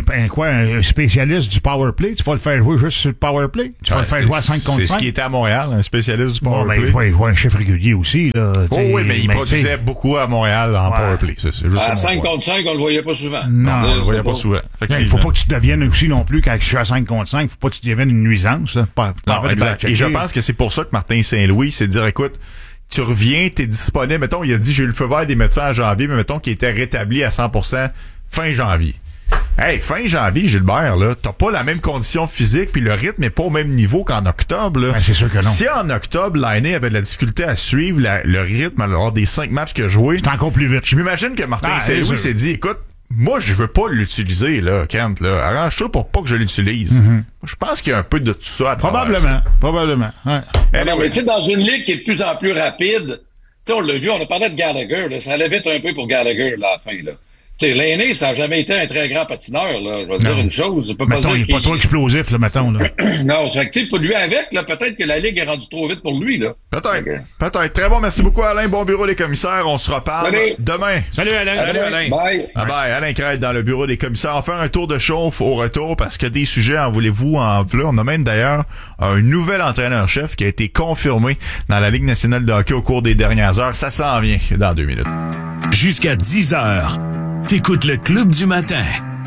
un spécialiste du power play. Tu vas le faire jouer juste sur le power play. Tu vas le faire jouer à 5 contre 5. C'est ce qui était à Montréal, un spécialiste du Bon, power ben, play. il va un chef régulier aussi, là. Oh oui, mais il produisait t'sais, beaucoup à Montréal en Ouais. power play. C'est juste À ça, mon 5 point. contre 5, on le voyait pas souvent. Non, On le voyait c'est pas souvent. il faut pas que tu deviennes aussi non plus, quand je suis à 5 contre 5, faut pas que tu deviennes une nuisance, là. Non, exact. Et je pense que c'est pour ça que Martin Saint-Louis s'est dit, écoute, tu reviens, t'es disponible. Mettons, il a dit, j'ai eu le feu vert des médecins en janvier, mais mettons qu'il était rétabli à 100% fin janvier. Hey, fin janvier, Gilbert, là, t'as pas la même condition physique, puis le rythme est pas au même niveau qu'en octobre, là. Ben, c'est sûr que non. Si en octobre, l'année avait de la difficulté à suivre le rythme lors des 5 matchs qu'il a joué, C'est encore plus vite. je m'imagine que Martin Ah, Saint-Louis c'est sûr. s'est dit, écoute, moi, je veux pas l'utiliser, là, Kent, là. Arrange-toi pour pas que je l'utilise. Je pense qu'il y a un peu de tout ça à travers ça. Probablement. Ouais. Ah non, mais tu sais, dans une ligue qui est de plus en plus rapide, tu sais, on l'a vu, on a parlé de Gallagher, là, ça allait vite un peu pour Gallagher, là, à la fin, là. Tu sais, l'aîné, ça n'a jamais été un très grand patineur, là. Je vais te dire une chose, je peux pas Mettons, dire il est pas qu'il- trop explosif, là, mettons, là. Non, c'est que, tu sais, pour lui avec, là, peut-être que la ligue est rendue trop vite pour lui, là. Peut-être. Très bon. Merci beaucoup, Alain. Bon bureau des commissaires. On se reparle Salut. demain. Salut, Alain. Salut, Alain. Bye. Bye bye. Alain Crête dans le bureau des commissaires. On va faire un tour de chauffe au retour parce que des sujets, en voulez-vous, en là. On a même d'ailleurs un nouvel entraîneur-chef qui a été confirmé dans la Ligue nationale de hockey au cours des dernières heures. Ça s'en vient dans 2 minutes. Jusqu'à 10h, t'écoutes le Club du matin.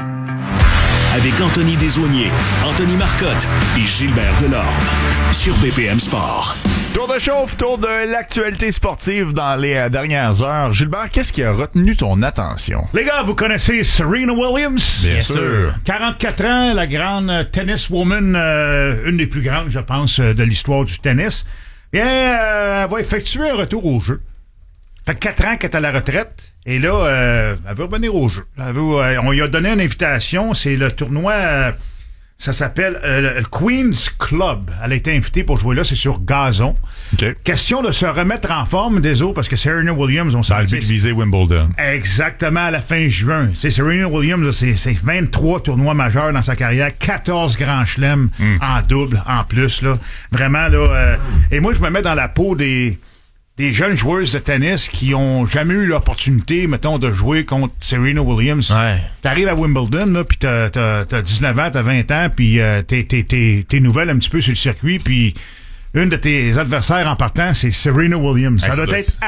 Avec Anthony Desaulniers, Anthony Marcotte et Gilbert Delorme. Sur BPM Sport. Tour de chauffe, tour de l'actualité sportive dans les dernières heures. Gilbert, qu'est-ce qui a retenu ton attention? Les gars, vous connaissez Serena Williams? Bien sûr. 44 ans, la grande tenniswoman, une des plus grandes, je pense, de l'histoire du tennis. Bien, elle va effectuer un retour au jeu. Fait que 4 ans qu'elle est à la retraite. Et là, elle veut revenir au jeu. On lui a donné une invitation. C'est le tournoi, ça s'appelle le Queen's Club. Elle a été invitée pour jouer là. C'est sur gazon. OK. Question de se remettre en forme, désolé, parce que Serena Williams, on Dans s'en le but de viser Wimbledon. Exactement, à la fin juin. Tu sais, Serena Williams, là, c'est 23 tournois majeurs dans sa carrière, 14 grands chelems en double, en plus, là. Vraiment, là. Et moi, je me mets dans la peau des jeunes joueuses de tennis qui ont jamais eu l'opportunité, mettons, de jouer contre Serena Williams. Ouais. T'arrives à Wimbledon, là, pis t'as 19 ans, t'as 20 ans, pis t'es nouvelle un petit peu sur le circuit, puis une de tes adversaires en partant, c'est Serena Williams. Ouais, Ça doit être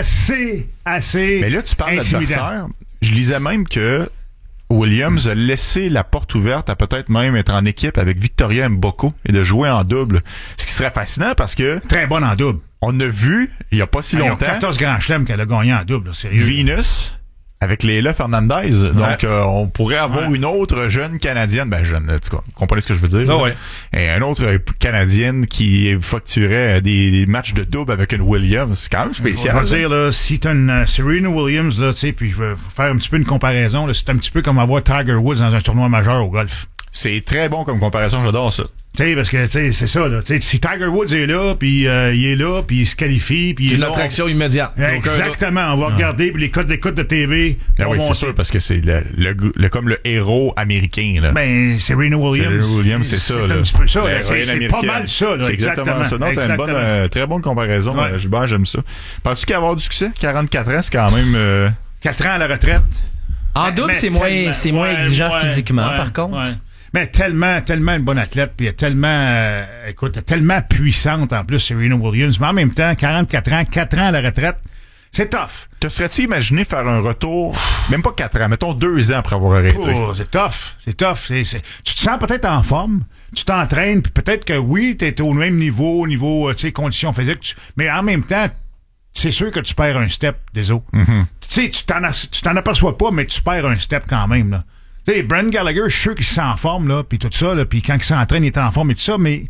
assez Mais là, tu parles intimidant. d'adversaire. Je lisais même que Williams a laissé la porte ouverte à peut-être même être en équipe avec Victoria Mboko et de jouer en double. Ce qui serait fascinant parce que Très bonne en double. on a vu, il y a pas si Ils ont longtemps, 14 grands chelems qu'elle a gagné en double, là, sérieux. Venus avec Leila Fernandez. Donc, on pourrait avoir une autre jeune Canadienne, ben jeune, tu comprenez ce que je veux dire? Ah là? ouais. Et une autre Canadienne qui facturait des matchs de double avec une Williams. C'est quand même spécial. Je vais dire, là, si t'as une Serena Williams, là, tu sais, puis je vais faire un petit peu une comparaison, là, c'est un petit peu comme avoir Tiger Woods dans un tournoi majeur au golf. C'est très bon comme comparaison, j'adore ça. Tu sais, parce que, tu sais, c'est ça, là. Tu sais, si Tiger Woods est là, puis il est là, puis il se qualifie, puis il est Une là, attraction immédiate. Exactement. On va regarder, puis les codes d'écoute de TV. Ben vont oui, c'est monter. sûr, parce que c'est comme le héros américain, là. Ben, Serena Williams. Serena Williams, c'est ça, C'est là. un petit peu ça, là. L'héroïne C'est pas américaine. mal ça, là. C'est exactement ça. Non, t'as une Exactement. bonne, très bonne comparaison. Ouais. Gilbert, j'aime ça. Penses-tu qu'il va y avoir du succès? 44 ans, c'est quand même, 4 ans à la retraite. En double, Mais c'est moins tellement- exigeant ouais, physiquement, ouais, par contre. ouais. Mais tellement une bonne athlète, puis elle est tellement, tellement puissante en plus, Serena Williams. Mais en même temps, 44 ans, 4 ans à la retraite, c'est tough. te serais-tu imaginé faire un retour, même pas 4 ans, mettons 2 ans après avoir arrêté? Oh, c'est tough. C'est tough. Tu te sens peut-être en forme, tu t'entraînes, puis peut-être que oui, t'es au même niveau, tu sais, conditions physiques, mais en même temps, c'est sûr que tu perds un step des autres. Mm-hmm. Tu sais, tu t'en aperçois pas, mais tu perds un step quand même, là. Tu sais, Brendan Gallagher, je suis sûr qu'il se sent en forme, là, puis tout ça, là, puis quand il s'entraîne, il est en forme et tout ça, mais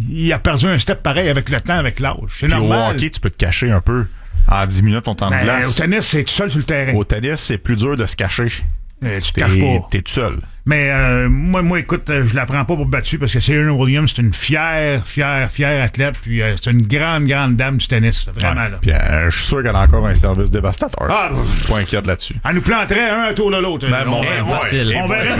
il a perdu un step pareil avec le temps, avec l'âge. C'est Puis normal. au hockey, tu peux te cacher un peu. En 10 minutes, ton temps de Ben, glace. au tennis, c'est tout seul sur le terrain. Au tennis, c'est plus dur de se cacher. Tu te caches pas. T'es tout seul. Mais moi, écoute, je la prends pas pour battu parce que Serena Williams, c'est une fière athlète. Puis c'est une grande dame du tennis. Vraiment, Ouais. là. Puis je suis sûr qu'elle a encore un service dévastateur. Ah, Pas inquiète là-dessus. elle nous planterait un tour de l'autre. Ben, bon, facile.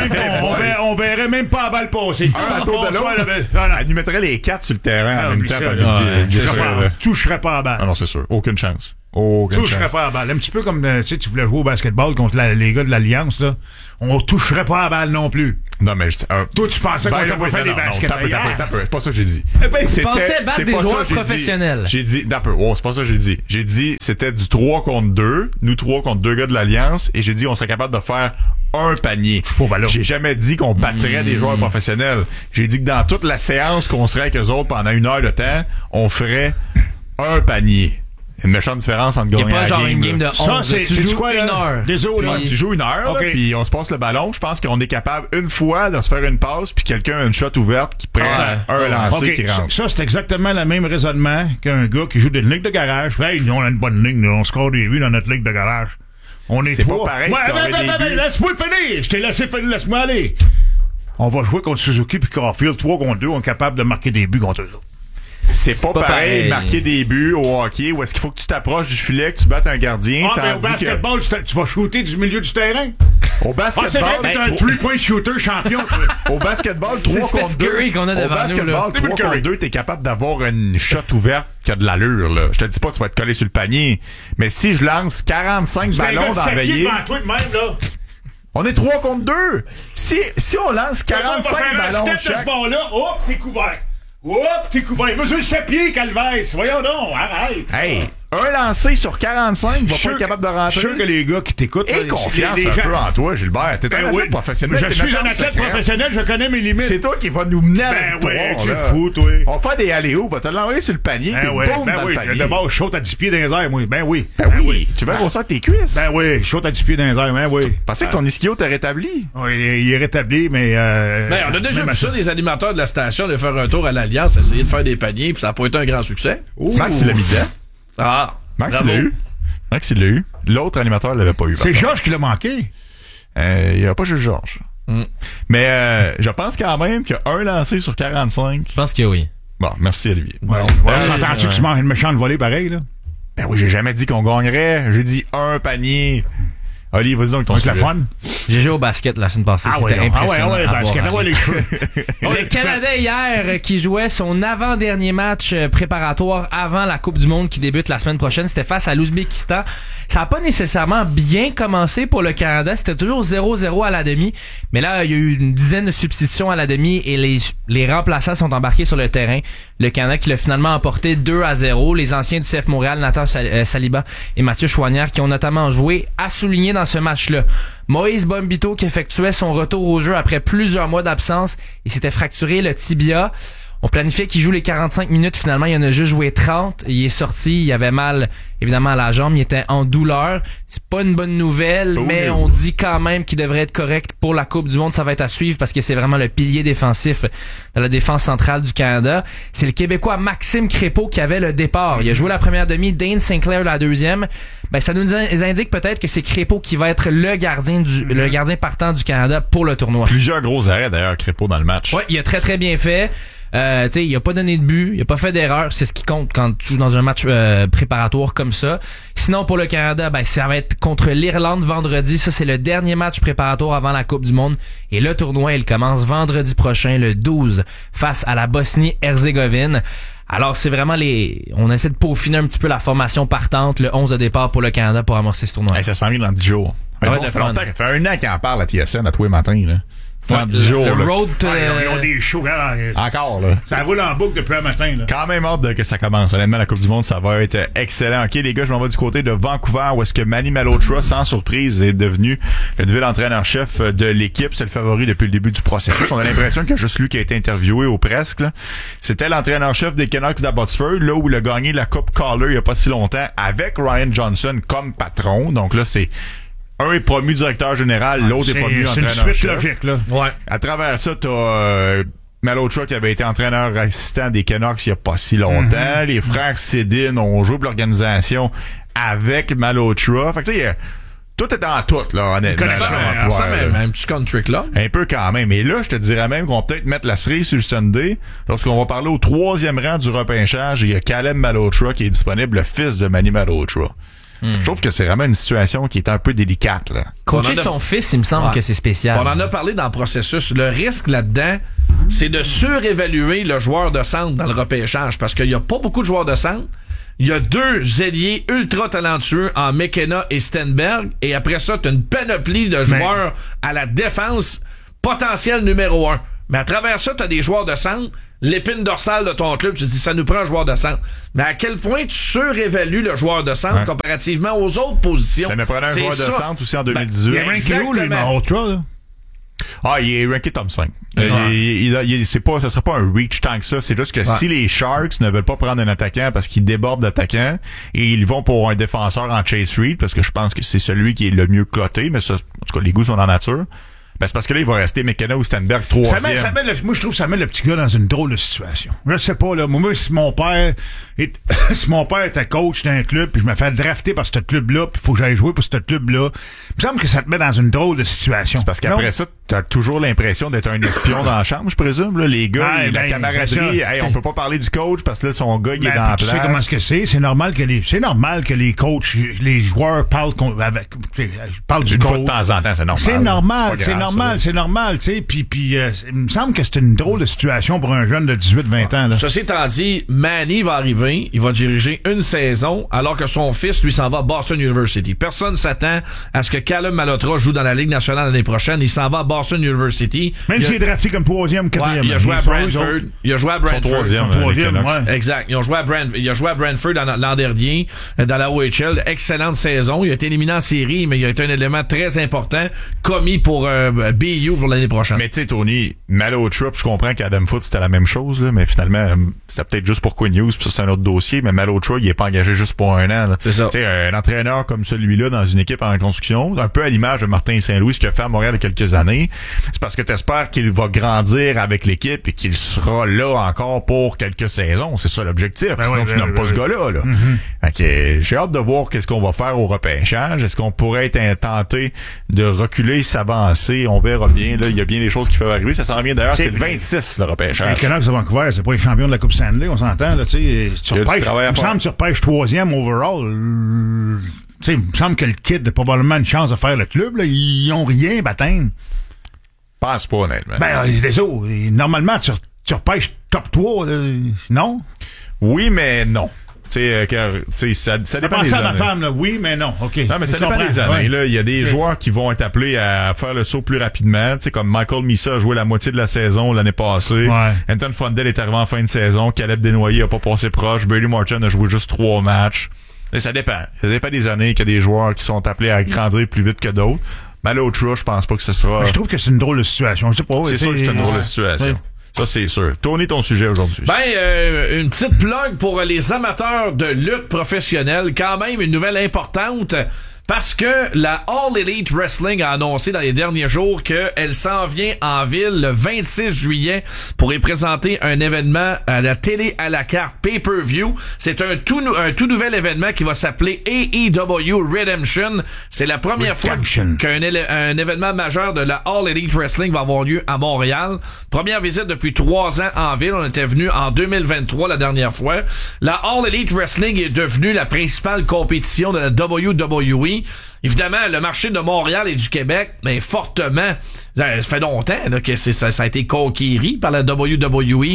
On verrait même pas la balle passer. Un tour de l'autre. Non, Elle nous mettrait les 4 sur le terrain en même oublie temps. ça, puis là. elle nous dirait, là. toucherait pas à la Ah balle. non, c'est sûr. Aucune chance. Aucune Toucherait chance. pas à la balle. Un petit peu comme, tu sais, tu voulais jouer au basketball contre les gars de l'Alliance, là. On toucherait pas à la balle non plus. Non, mais je dis. Toi, tu pensais qu'on Ben, t'avait fait des non, baskets. tape, c'est pas ça que j'ai dit. tu pensais battre c'est des pas ça joueurs que j'ai dit. professionnels. J'ai dit, c'est pas ça que j'ai dit. J'ai dit, c'était du 3 contre 2, nous 3 contre 2 gars de l'Alliance, et j'ai dit, on serait capable de faire un panier. J'ai jamais dit qu'on battrait des joueurs professionnels. J'ai dit que dans toute la séance qu'on serait avec eux autres pendant 1 heure de temps, on ferait un panier. Une méchante différence entre Il n'y gagner a pas la genre une game de 11. Ça, c'est tu joues quoi, une là? heure. Désolé. Ouais, tu joues 1 heure, OK. là, puis on se passe le ballon. Je pense qu'on est capable une fois de se faire une passe, puis quelqu'un a une shot ouverte qui prend un lancer OK, qui rentre. ça, c'est exactement le même raisonnement qu'un gars qui joue d'une ligue de garage. Hey, nous, on a une bonne ligne, là, on score des buts dans notre ligue de garage. On est C'est trois. pas pareil, Ouais, scorer des buts. laisse-moi finir. Je t'ai laissé finir, laisse-moi aller. On va jouer contre Suzuki puis Caulfield 3 contre 2. On est capable de marquer des buts contre eux autres. C'est pas pas pareil pareil. de marquer des buts au hockey où est-ce qu'il faut que tu t'approches du filet, que tu battes un gardien, Ah, mais au tandis que basketball, tu vas shooter du milieu du terrain. au Ah, c'est vrai, basketball, t'es un 3-point shooter champion, toi. au basketball 3 Steph contre 2. Curry qu'on a devant Au nous, basketball là. 3 contre 2, t'es capable d'avoir une shot ouverte qui a de l'allure, là. Je te dis pas que tu vas te coller sur le panier, mais si je lance 45 C'est un gars ballons de 7 pieds d'enveiller, devant toi de même, là. on est 3 contre 2. Si on lance On va 45 faire un ballons step de ce chaque, bord-là. Hop, t'es couvert. Hop, t'es couvert. Mesure 7 pieds, Calvès. Voyons donc, arrête. hey, un lancé sur 45 va Je suis pas être capable de Je rentrer. suis sûr que les gars qui t'écoutent... Aie là, confiance les un gens- peu en toi, Gilbert. T'es un Ben athlète oui. professionnel. Je t'es suis une un agence athlète secrète. professionnel, je connais mes limites. C'est toi qui va nous mener à la Ben victoire. oui, tu là. le fous, toi. On va faire des allées-hoops, on va te l'envoyer sur le panier, puis boum, dans le panier. D'abord, je saute à 10 pieds dans les airs, moi. Ben oui. Ben oui, tu veux grossir tes cuisses. Ben oui, je saute à 10 pieds dans les airs, ben oui. Pensais que ton ischio t'a rétabli. Oui, il est rétabli, mais... Ben, on a déjà vu ça, des animateurs de la station, de faire un tour à l'Alliance, essayer de faire des paniers, puis ça n'a pas été un grand succès. Max, il l'a mis dedans. Ah, Max, il bravo. l'a eu. Max, il l'a eu. L'autre animateur l'avait pas eu. par C'est contre. Georges qui l'a manqué. Il n'y a pas juste Georges. Mais je pense quand même qu'un lancé sur 45... Je pense que oui. Bon, merci Olivier. Ouais, s'entends-tu que tu manges une méchante volée pareil, là? Ben oui, j'ai jamais dit qu'on gagnerait. J'ai dit un panier. Olivier, vas-y donc ton C'est la sujet. fun. J'ai joué au basket la semaine passée. C'était impressionnant. à voir basket. Ah ouais, aller. les cheveux. Le Canada hier qui jouait son avant-dernier match préparatoire avant la Coupe du Monde qui débute la semaine prochaine, c'était face à l'Ouzbékistan. Ça n'a pas nécessairement bien commencé pour le Canada, c'était toujours 0-0 à la demi, mais là il y a eu une dizaine de substitutions à la demi et les remplaçants sont embarqués sur le terrain. Le Canada qui l'a finalement emporté 2-0. Les anciens du CF Montréal, Nathan Saliba et Mathieu Choignard qui ont notamment joué, à souligner dans ce match-là. Moïse Bombito qui effectuait son retour au jeu après plusieurs mois d'absence, il s'était fracturé le tibia. On planifiait qu'il joue les 45 minutes, finalement il en a juste joué 30, il est sorti, il avait mal évidemment à la jambe, il était en douleur. C'est pas une bonne nouvelle, mais on dit quand même qu'il devrait être correct pour la Coupe du Monde, ça va être à suivre parce que c'est vraiment le pilier défensif de la défense centrale du Canada. C'est le Québécois Maxime Crépeau qui avait le départ. Il a joué la première demi, Dane Sinclair la deuxième. Ben ça nous indique peut-être que c'est Crépeau qui va être le gardien partant du Canada pour le tournoi. Plusieurs gros arrêts d'ailleurs, Crépeau dans le match. Ouais, il a très très bien fait. Tu sais, il a pas donné de but, il a pas fait d'erreur, c'est ce qui compte quand tu joues dans un match préparatoire comme ça. Sinon pour le Canada, ben ça va être contre l'Irlande vendredi, ça c'est le dernier match préparatoire avant la Coupe du Monde et le tournoi il commence vendredi prochain le 12 face à la Bosnie-Herzégovine. Alors c'est vraiment on essaie de peaufiner un petit peu la formation partante, le 11 de départ pour le Canada pour amorcer ce tournoi. Hey, ça s'en vient dans 10 jours. Ça va Bon, être ça fait le longtemps, fun. ça fait 1 an qu'il en parle à TSN à tous les matins. Là. Dans 10 jours. Le là. road to, Ils ont des shows. Encore, là. Ça roule en boucle depuis un matin, là. Quand même hâte que ça commence. Honnêtement, la Coupe du Monde, ça va être excellent. OK, les gars, je m'en vais du côté de Vancouver, où est-ce que Manny Malhotra, sans surprise, est devenu le nouvel entraîneur-chef de l'équipe. C'est le favori depuis le début du processus. On a l'impression qu'il y a juste lui qui a été interviewé ou presque. Là. C'était l'entraîneur-chef des Canucks d'Abbotsford, là où il a gagné la Coupe Calder il y a pas si longtemps, avec Ryan Johnson comme patron. Donc là, c'est un est promu directeur général, l'autre est promu C'est une entraîneur-chef. suite logique, là. Ouais. À travers ça, t'as Malotra qui avait été entraîneur assistant des Canucks il y a pas si longtemps. Les frères Sedin ont joué pour l'organisation avec Malotra. Fait que tu sais, tout est en tout, là, honnêtement. Ça, même un petit country club. Un peu quand même. Et là, je te dirais même qu'on va peut-être mettre la cerise sur le Sunday lorsqu'on va parler au 3e rang du repêchage. Il y a Caleb Malotra qui est disponible, le fils de Manny Malotra. Je trouve que c'est vraiment une situation qui est un peu délicate, là. Coacher son fils, il me semble que c'est spécial. On en a parlé dans le processus. Le risque là-dedans, c'est de surévaluer le joueur de centre dans le repêchage parce qu'il y a pas beaucoup de joueurs de centre. Il y a 2 ailiers ultra talentueux en McKenna et Stenberg. Et après ça, tu as une panoplie de joueurs à la défense potentiel numéro 1. Mais à travers ça, tu as des joueurs de centre. L'épine dorsale de ton club, tu te dis, ça nous prend un joueur de centre. Mais à quel point tu surévalues le joueur de centre comparativement aux autres positions? Ça nous prenait un joueur de centre aussi en 2018. Il y a ranké où, le Malotra, là? Ah, il est ranké top 5. Ça serait pas un reach tant que ça. C'est juste que si les Sharks ne veulent pas prendre un attaquant parce qu'ils débordent d'attaquants et ils vont pour un défenseur en Chase Reed parce que je pense que c'est celui qui est le mieux coté, mais ça, en tout cas, les goûts sont en nature. Ben, c'est parce que là, il va rester McKenna ou Stenberg 3e. Moi, je trouve que ça met le petit gars dans une drôle de situation. Je sais pas, là. Moi, si mon père était coach d'un club, puis je me fais drafter par ce club-là, puis il faut que j'aille jouer pour ce club-là, il me semble que ça te met dans une drôle de situation. C'est parce qu'après ça, t'as toujours l'impression d'être un espion dans la chambre, je présume, là. Les gars, la camaraderie, on peut pas parler du coach parce que là, son gars, il est dans la place. Tu sais comment est-ce que c'est? C'est normal que les coachs, les joueurs parlent du coach. Une fois de temps en temps, c'est normal. C'est normal, tu sais. Puis il me semble que c'est une drôle de situation pour un jeune de 18-20 ans, là. Ceci étant dit, Manny va arriver, il va diriger une saison, alors que son fils, lui, s'en va à Boston University. Personne s'attend à ce que Caleb Malotra joue dans la Ligue nationale l'année prochaine. Il s'en va à Boston University. Même s'il est drafté comme 3e ou 4e. Il a joué à Brentford. Il a joué à Brentford. 3e, Exact. Il a joué à Brentford l'an dernier, dans la OHL. Excellente saison. Il a été éliminé en série, mais il a été un élément très important, commis pour BU pour l'année prochaine. Mais tu sais, Tony, Malotra, je comprends qu'Adam Foote, c'était la même chose, là, mais finalement, c'était peut-être juste pour Quinn Hughes, puis ça, c'est un autre dossier, mais Malotra, il est pas engagé juste pour un an. C'est ça. Tu sais, un entraîneur comme celui-là dans une équipe en construction, un peu à l'image de Martin Saint-Louis, ce qu'il a fait à Montréal il y a quelques années, c'est parce que t'espères qu'il va grandir avec l'équipe et qu'il sera là encore pour quelques saisons. C'est ça l'objectif. Sinon, tu nommes pas ce gars-là, là. Fait que, j'ai hâte de voir qu'est-ce qu'on va faire au repêchage. Est-ce qu'on pourrait être tenté de reculer, s'avancer? On verra bien, là. Il y a bien des choses qui peuvent arriver. Ça s'en vient d'ailleurs. C'est le 26, le repêchage. Les Canucks de Vancouver, c'est pas les champions de la Coupe Stanley, on s'entend, là, tu sais. Il me semble que tu repêches 3e overall. Tu sais, il me semble que le kid a probablement une chance de faire le club, là. Ils ont rien, baptême. Pense pas, honnêtement. Ben, désolé. Normalement, tu repêches top 3, là, non? Oui, mais non. Tu sais, ça dépend des années. À ma femme, là. Oui, mais non. OK. Non, mais ça dépend des années. Là, il y a des joueurs qui vont être appelés à faire le saut plus rapidement. Tu sais, comme Michael Misa a joué la moitié de la saison l'année passée. Anton Fondel est arrivé en fin de saison. Caleb Desnoyers a pas passé proche. Brady Marchand a joué juste 3 matchs. Et ça dépend. Ça dépend des années qu'il y a des joueurs qui sont appelés à grandir plus vite que d'autres. Malotra, je pense pas que ce sera... Je trouve que c'est une drôle de situation. Je sais pas. C'est sûr que c'est une drôle de situation. Ça, c'est sûr. Tony, ton sujet aujourd'hui. Une petite plug pour les amateurs de lutte professionnelle. Quand même, une nouvelle importante. Parce que la All Elite Wrestling a annoncé dans les derniers jours qu'elle s'en vient en ville le 26 juillet pour y présenter un événement à la télé à la carte pay-per-view. C'est un tout nouvel événement qui va s'appeler AEW Redemption. C'est la première fois qu'un événement majeur de la All Elite Wrestling va avoir lieu à Montréal. Première visite depuis 3 ans en ville. On était venu en 2023 la dernière fois. La All Elite Wrestling est devenue la principale compétition de la WWE. Évidemment, le marché de Montréal et du Québec, mais fortement, ça fait longtemps là, que ça a été conquéri par la WWE.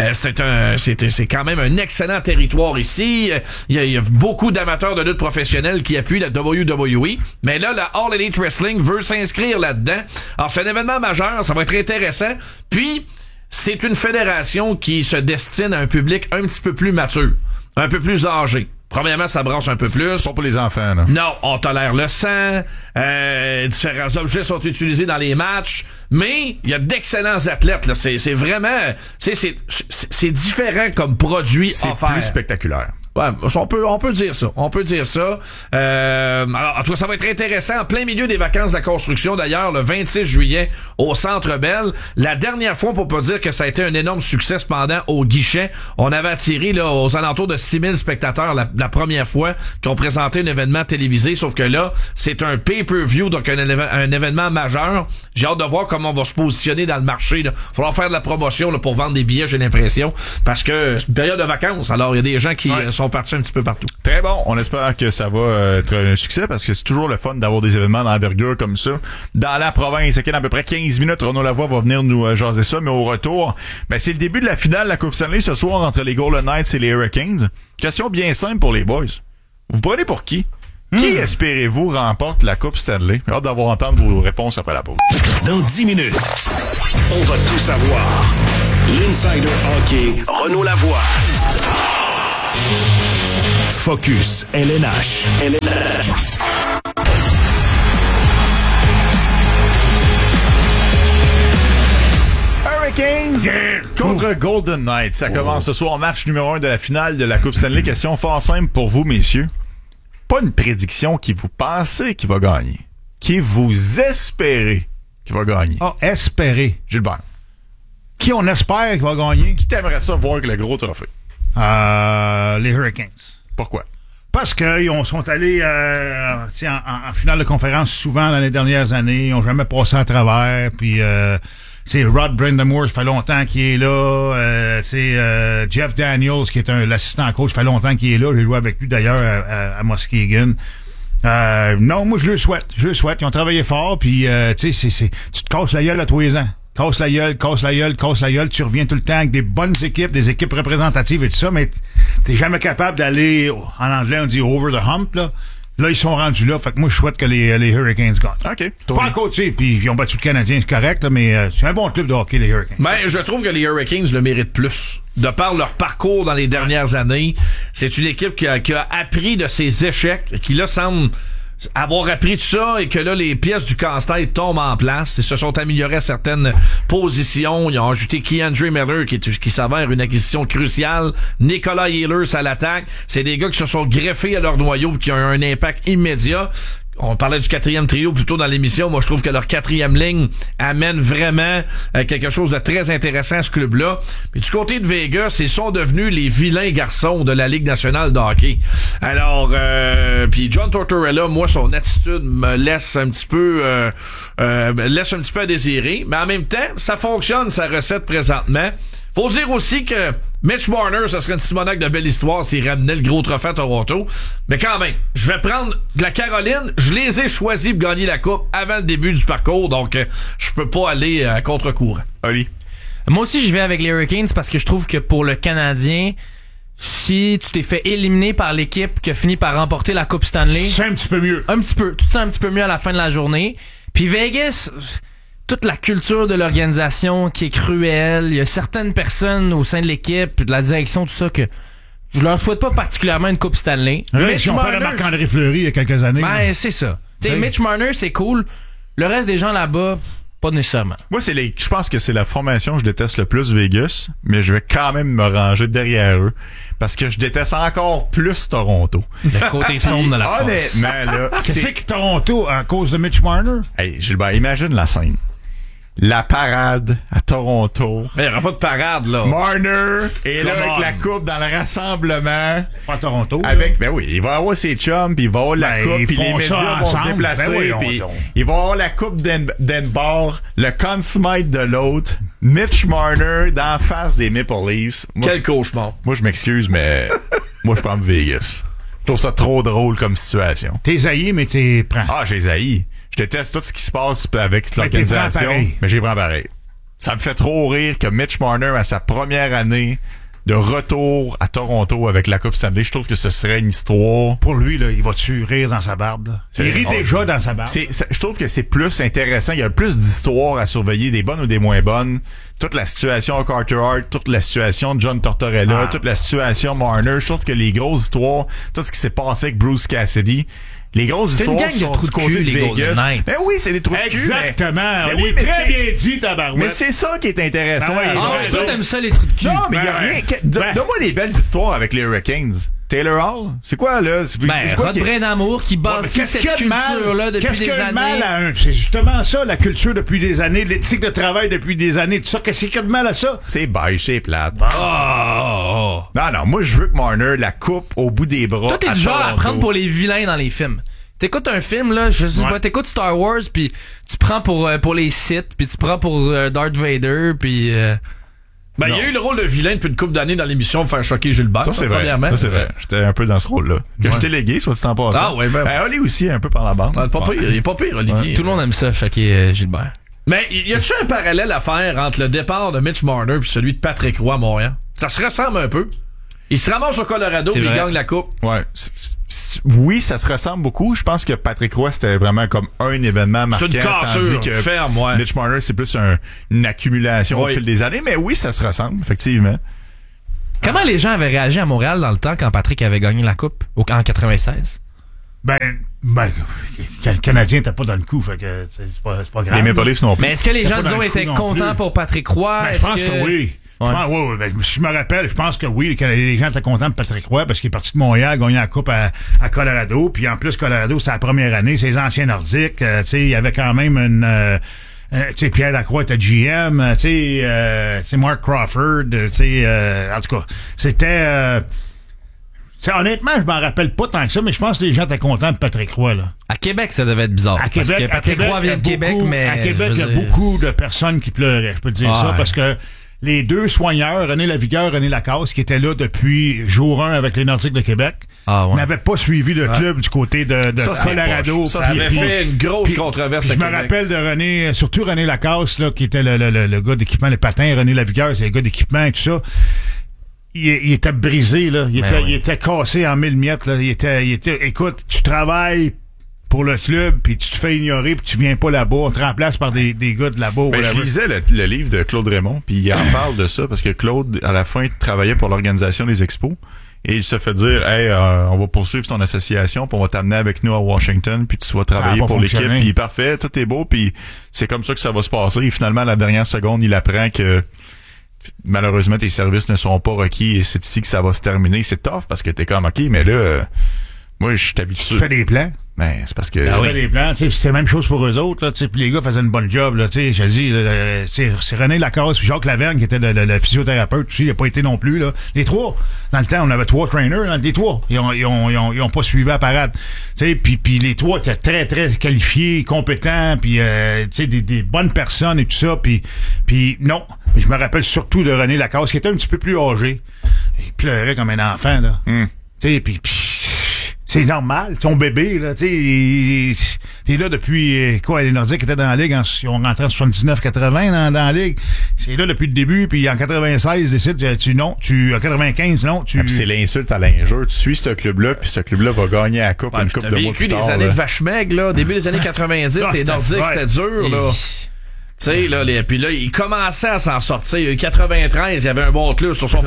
C'est quand même un excellent territoire ici. Il y a beaucoup d'amateurs de lutte professionnelle qui appuient la WWE. Mais là, la All Elite Wrestling veut s'inscrire là-dedans. Alors, c'est un événement majeur, ça va être intéressant. Puis, c'est une fédération qui se destine à un public un petit peu plus mature, un peu plus âgé. Premièrement, ça brasse un peu plus. C'est pas pour les enfants, là. Non, on tolère le sang. Différents objets sont utilisés dans les matchs. Mais il y a d'excellents athlètes, là. C'est vraiment... C'est différent comme produit offert. C'est plus spectaculaire. Ouais, on peut dire ça. On peut dire ça. Alors, en tout cas, ça va être intéressant. En plein milieu des vacances de la construction, d'ailleurs, le 26 juillet, au Centre Bell. La dernière fois, pour pas dire que ça a été un énorme succès, cependant, au guichet, on avait attiré là, aux alentours de 6000 spectateurs la première fois qui ont présenté un événement télévisé. Sauf que là, c'est un pay-per-view, donc un événement majeur. J'ai hâte de voir comment on va se positionner dans le marché. Là. Faudra faire de la promotion là, pour vendre des billets, j'ai l'impression. Parce que c'est une période de vacances. Alors, il y a des gens qui sont partis un petit peu partout. Très bon. On espère que ça va être un succès parce que c'est toujours le fun d'avoir des événements d'envergure comme ça. Dans la province, dans à peu près 15 minutes, Renaud Lavoie va venir nous jaser ça. Mais au retour, c'est le début de la finale de la Coupe Stanley ce soir entre les Golden Knights et les Hurricanes. Question bien simple pour les boys. Vous prenez pour qui? Qui espérez-vous remporte la Coupe Stanley? J'ai hâte d'avoir entendre vos réponses après la pause. Dans 10 minutes, on va tout savoir. L'Insider Hockey, Renaud Lavoie. Focus LNH. Hurricanes contre Golden Knights. Ça commence ce soir, match numéro 1 de la finale de la Coupe Stanley. Question fort simple pour vous, messieurs. Pas une prédiction qui vous pensez qui va gagner. Qui vous espérez qui va gagner. Espérer. Gilbert. Qui on espère qui va gagner? Qui t'aimerait ça voir avec le gros trophée? Les Hurricanes. Pourquoi? Parce qu'ils sont allés en finale de conférence souvent dans les dernières années. Ils n'ont jamais passé à travers. Puis Rod Brind'Amour, ça fait longtemps qu'il est là. Jeff Daniels, qui est l'assistant coach, ça fait longtemps qu'il est là. J'ai joué avec lui d'ailleurs à Muskegon. Non, moi je le souhaite. Ils ont travaillé fort. Puis tu te casses la gueule à tous les ans. Casse la gueule, tu reviens tout le temps avec des bonnes équipes, des équipes représentatives et tout ça, mais t'es jamais capable d'aller, en anglais on dit over the hump, là. Là, ils sont rendus là, fait que moi, je souhaite que les Hurricanes gagnent. OK. Pas encore, tu sais, puis ils ont battu le Canadien, c'est correct, là, mais c'est un bon club de hockey, les Hurricanes. Je trouve que les Hurricanes le méritent plus. De par leur parcours dans les dernières années, c'est une équipe qui a appris de ses échecs, qui là semble avoir appris tout ça et que là les pièces du casse-tête tombent en place. Ils se sont améliorés à certaines positions. Ils ont ajouté Keandre Miller qui s'avère une acquisition cruciale. Nicolas Ehlers à l'attaque. C'est des gars qui se sont greffés à leur noyau et qui ont un impact immédiat. On parlait du quatrième trio plus tôt dans l'émission. Moi, je trouve que leur quatrième ligne amène vraiment quelque chose de très intéressant à ce club-là. Mais du côté de Vegas, ils sont devenus les vilains garçons de la Ligue nationale de hockey. Alors, puis John Tortorella, moi, son attitude me laisse un petit peu à désirer. Mais en même temps, ça fonctionne, sa recette présentement. Faut dire aussi que Mitch Marner, ça serait une Simonac de belle histoire s'il ramenait le gros trophée à Toronto. Mais quand même, je vais prendre de la Caroline. Je les ai choisis pour gagner la coupe avant le début du parcours, donc je peux pas aller à contre-courant. Oli? Moi aussi, je vais avec les Hurricanes parce que je trouve que pour le Canadien, si tu t'es fait éliminer par l'équipe qui a fini par remporter la Coupe Stanley... C'est un petit peu mieux. Tu te sens un petit peu mieux à la fin de la journée. Puis Vegas... toute la culture de l'organisation qui est cruelle. Il y a certaines personnes au sein de l'équipe, de la direction, tout ça, que je leur souhaite pas particulièrement une Coupe Stanley. Ils ont fait la Marc-André Fleury il y a quelques années. C'est ça. Mitch Marner, c'est cool. Le reste des gens là-bas, pas nécessairement. Moi, je pense que c'est la formation que je déteste le plus, Vegas, mais je vais quand même me ranger derrière eux parce que je déteste encore plus Toronto. Le côté sombre de la force. Honnêtement, là... Qu'est-ce que Toronto, à cause de Mitch Marner? Hey, Gilbert, imagine la scène. La parade à Toronto. Il n'y aura pas de parade, là. Marner est là avec la coupe dans le rassemblement. Pas à Toronto. Il va avoir ses chums, puis il va avoir la coupe, puis les médias vont se déplacer, puis il va avoir la coupe d'un bord, le Conn Smythe de l'autre, Mitch Marner d'en face des Maple Leafs. Quel cauchemar. Moi, je m'excuse, mais moi, je prends Vegas. Je trouve ça trop drôle comme situation. T'es haï, mais t'es prends. Ah, j'ai haï. Je déteste tout ce qui se passe avec l'organisation, mais j'ai prends pareil. Ça me fait trop rire que Mitch Marner, à sa première année de retour à Toronto avec la Coupe Stanley, je trouve que ce serait une histoire... Pour lui, là, il va-tu rire dans sa barbe? Là? Il rit déjà dans sa barbe. Je trouve que c'est plus intéressant. Il y a plus d'histoires à surveiller, des bonnes ou des moins bonnes. Toute la situation Carter Hart, toute la situation de John Tortorella, toute la situation Marner. Je trouve que les grosses histoires, tout ce qui s'est passé avec Bruce Cassidy... Les grosses histoires sont du côté de Vegas. Ben oui, c'est des trous de cul. Exactement. Mais oui, très bien dit, tabarouette. Mais c'est ça qui est intéressant. Toi, t'aimes ça, les trous de cul. Non, mais il y a rien. Donne-moi les belles histoires avec les Hurricanes. Taylor Hall? C'est quoi, là? C'est quoi Rod Brindamour qui bâtit cette culture-là depuis des années. Mal à c'est justement ça, la culture depuis des années, l'éthique de travail depuis des années, tout ça. Qu'est-ce qu'il y a de mal à ça? C'est bâche, c'est plate. Oh. Non, moi, je veux que Marner la coupe au bout des bras. Toi, t'es du genre à prendre pour les vilains dans les films. T'écoutes un film, là, je sais pas, t'écoutes Star Wars, puis tu prends pour les Sith, puis tu prends pour Darth Vader, puis... Ben, il y a eu le rôle de vilain depuis une couple d'années dans l'émission pour faire choquer Gilbert. Ça, c'est vrai. Ça, c'est vrai. J'étais un peu dans ce rôle-là. Que j'étais légué, soit dit en passant. Ah, ouais, ben. Oli aussi, un peu par la bande. Il est pas pire, Olivier. Ouais. Tout le monde aime ça, choquer Gilbert. Mais y a-tu un parallèle à faire entre le départ de Mitch Marner puis celui de Patrick Roy à Montréal? Ça se ressemble un peu. Il se ramasse au Colorado puis il gagne la coupe. Ouais. Oui, ça se ressemble beaucoup. Je pense que Patrick Roy, c'était vraiment comme un événement marquant. C'est une cassure tandis que ferme, ouais. Mitch Marner, c'est plus une accumulation au fil des années. Mais oui, ça se ressemble, effectivement. Comment les gens avaient réagi à Montréal dans le temps quand Patrick avait gagné la coupe en 96? Le Canadien n'était pas dans le coup, fait que c'est pas grave. Les Maple Leafs non plus. Mais est-ce que les gens, disons, étaient contents pour Patrick Roy? Je pense que oui. Si je me rappelle, je pense que oui, les gens étaient contents de Patrick Roy parce qu'il est parti de Montréal, gagné la coupe à Colorado, puis en plus Colorado, c'est la première année, c'est les anciens Nordiques, il y avait quand même une Pierre Lacroix était GM, Mark Crawford, en tout cas, c'était honnêtement, je m'en rappelle pas tant que ça, mais je pense que les gens étaient contents de Patrick Roy, là. À Québec, ça devait être bizarre. À Québec, parce que Patrick Roy vient de Québec, mais... À Québec, il y a beaucoup de personnes qui pleuraient, je peux te dire ça, parce que les deux soigneurs, René Lavigueur, René Lacasse, qui étaient là depuis jour 1 avec les Nordiques de Québec, n'avaient pas suivi le club du côté de Colorado. Ça avait fait une grosse controverse à Québec. Je me rappelle de René, surtout René Lacasse, là, qui était le gars d'équipement, le patin, René Lavigueur, c'est le gars d'équipement et tout ça. Il était brisé, là. Il était cassé en 1000 miettes, là. Écoute, tu travailles pour le club, puis tu te fais ignorer, puis tu viens pas là-bas, on te remplace par des gars de là-bas. Je lisais le livre de Claude Raymond, puis il en parle de ça, parce que Claude, à la fin, travaillait pour l'organisation des expos, et il se fait dire, on va poursuivre ton association, puis on va t'amener avec nous à Washington, puis tu vas travailler pour l'équipe, puis parfait, tout est beau, puis c'est comme ça que ça va se passer, et finalement, à la dernière seconde, il apprend que malheureusement, tes services ne seront pas requis, et c'est ici que ça va se terminer. C'est tough, parce que t'es comme, OK, mais là, moi, je suis habitué. Tu fais des plans? Ben, c'est parce que... Tu fais des plans, c'est la même chose pour eux autres, là, puis les gars faisaient une bonne job, là, je te dis, c'est René Lacasse puis Jacques Lavergne qui était le physiothérapeute, il n'a pas été non plus, là. Les trois, dans le temps, on avait 3 trainers, là, les trois, ils ont pas suivi la parade, puis les trois étaient très, très qualifiés, compétents, puis des bonnes personnes et tout ça, puis non, je me rappelle surtout de René Lacasse, qui était un petit peu plus âgé, il pleurait comme un enfant, là, puis c'est normal, ton bébé, là, tu sais, t'es là depuis, les Nordiques étaient dans la Ligue, ils ont rentré en 79-80 dans la Ligue, c'est là depuis le début, puis en 96, décide, en 95, non, puis c'est l'insulte à l'injure, tu suis ce club-là, puis ce club-là va gagner la coupe une coupe de mois plus tard. T'as vécu les années de vache maigre, là, début des années 90, les Nordiques, c'était dur, là. Tu sais, là, puis là, il commençait à s'en sortir. 93, il y avait un bon club sur son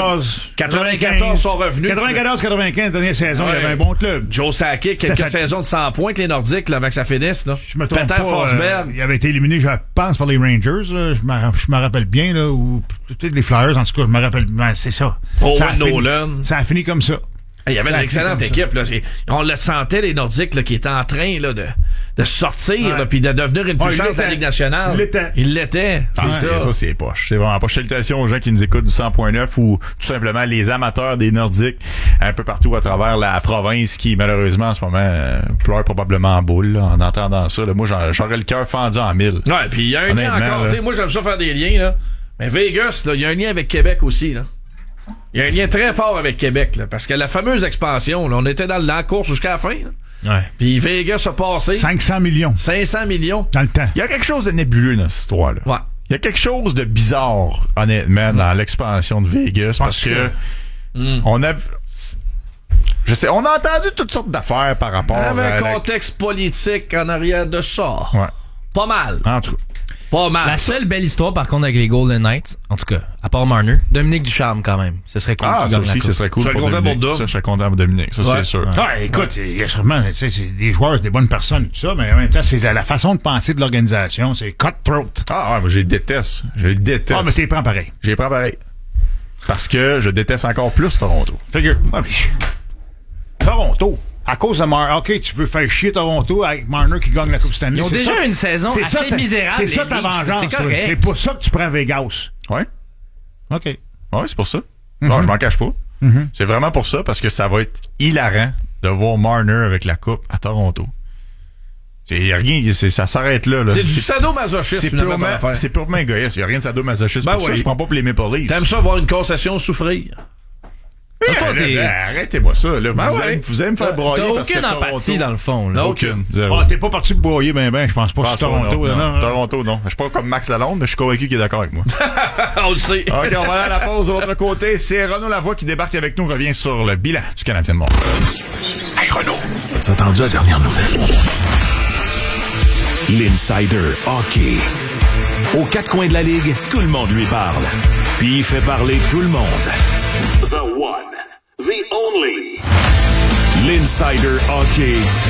94 sont revenus. 94-95, dernière saison, il y avait un bon club. Joe Sakic, quelques saisons de 100 points avec les Nordiques, là, avant que ça finisse, là. Je me trompe pas. Forsberg. Il avait été éliminé, je pense, par les Rangers, là. Je me rappelle bien, là, ou peut-être les Flyers, en tout cas, je me rappelle, c'est ça. Nolan. Ça a fini comme ça. Il y avait une excellente équipe, là. On le sentait, les Nordiques, là, qui étaient en train, là, de sortir, là, puis de devenir une puissance de la Ligue nationale. Il l'était. C'est ça. Ça, c'est poche. C'est vraiment poche. Salutations aux gens qui nous écoutent du 100.9 ou tout simplement les amateurs des Nordiques un peu partout à travers la province qui, malheureusement, en ce moment, pleure probablement en boule, là, en entendant ça. Là. Moi, j'aurais le cœur fendu en 1000. Ouais, puis il y a un lien encore. Tu sais, moi, j'aime ça faire des liens, là. Mais Vegas, là, il y a un lien avec Québec aussi, là. Il y a un lien très fort avec Québec, là, parce que la fameuse expansion, là, on était dans la course jusqu'à la fin. Là. Ouais. Puis Vegas a passé 500 millions. 500 millions. Dans le temps. Il y a quelque chose de nébuleux dans cette histoire-là. Ouais. Il y a quelque chose de bizarre, honnêtement, dans l'expansion de Vegas, parce que on a... Je sais, on a entendu toutes sortes d'affaires par rapport à... un contexte politique en arrière de ça. Ouais. Pas mal. En tout cas. Pas mal. La seule belle histoire, par contre, avec les Golden Knights, en tout cas, à part Marner, Dominique Ducharme, quand même. Ce serait cool. Ça aussi, ce serait cool pour Dominique. Ça, je serais content pour Dominique. Ça, c'est sûr. Écoute, il y a sûrement, tu sais, c'est des joueurs, des bonnes personnes, tout ça, mais en même temps, c'est la façon de penser de l'organisation. C'est cutthroat. Moi, je les déteste. Je les déteste. Mais tu les prends pareil. Je les prends pareil. Parce que je déteste encore plus Toronto. Figure. Toronto. À cause de Marner. OK, tu veux faire chier Toronto avec Marner qui gagne la Coupe Stanley. Ils ont déjà une saison assez misérable. C'est ça ta vengeance. C'est correct. C'est pour ça que tu prends Vegas. Ouais. OK. Ouais, c'est pour ça. Non, je m'en cache pas. C'est vraiment pour ça, parce que ça va être hilarant de voir Marner avec la Coupe à Toronto. Ça s'arrête là. C'est du sadomasochisme, finalement. C'est purement égoïste. Il n'y a rien de sadomasochisme pour ça. Je prends pas pour les Maple Leafs. T'aimes ça voir une concession souffrir? Arrêtez-moi ça. Là. Vous allez me faire broyer. T'as parce que aucune empathie Toronto, dans le fond. Là. Aucune. Zéro. T'es pas parti de broyer ben, je pense pas sur Toronto. Non. Toronto, non. Je suis pas comme Max Lalonde, mais je suis convaincu qu'il est d'accord avec moi. On le sait. OK, on va aller à la pause de l'autre côté. C'est Renaud Lavoie qui débarque avec nous. Revient sur le bilan du Canadien de Montréal. Hey Renaud, as-tu entendu la dernière nouvelle? L'Insider Hockey. Aux quatre coins de la Ligue, tout le monde lui parle. Puis il fait parler tout le monde. The one, the only. L'Insider Hockey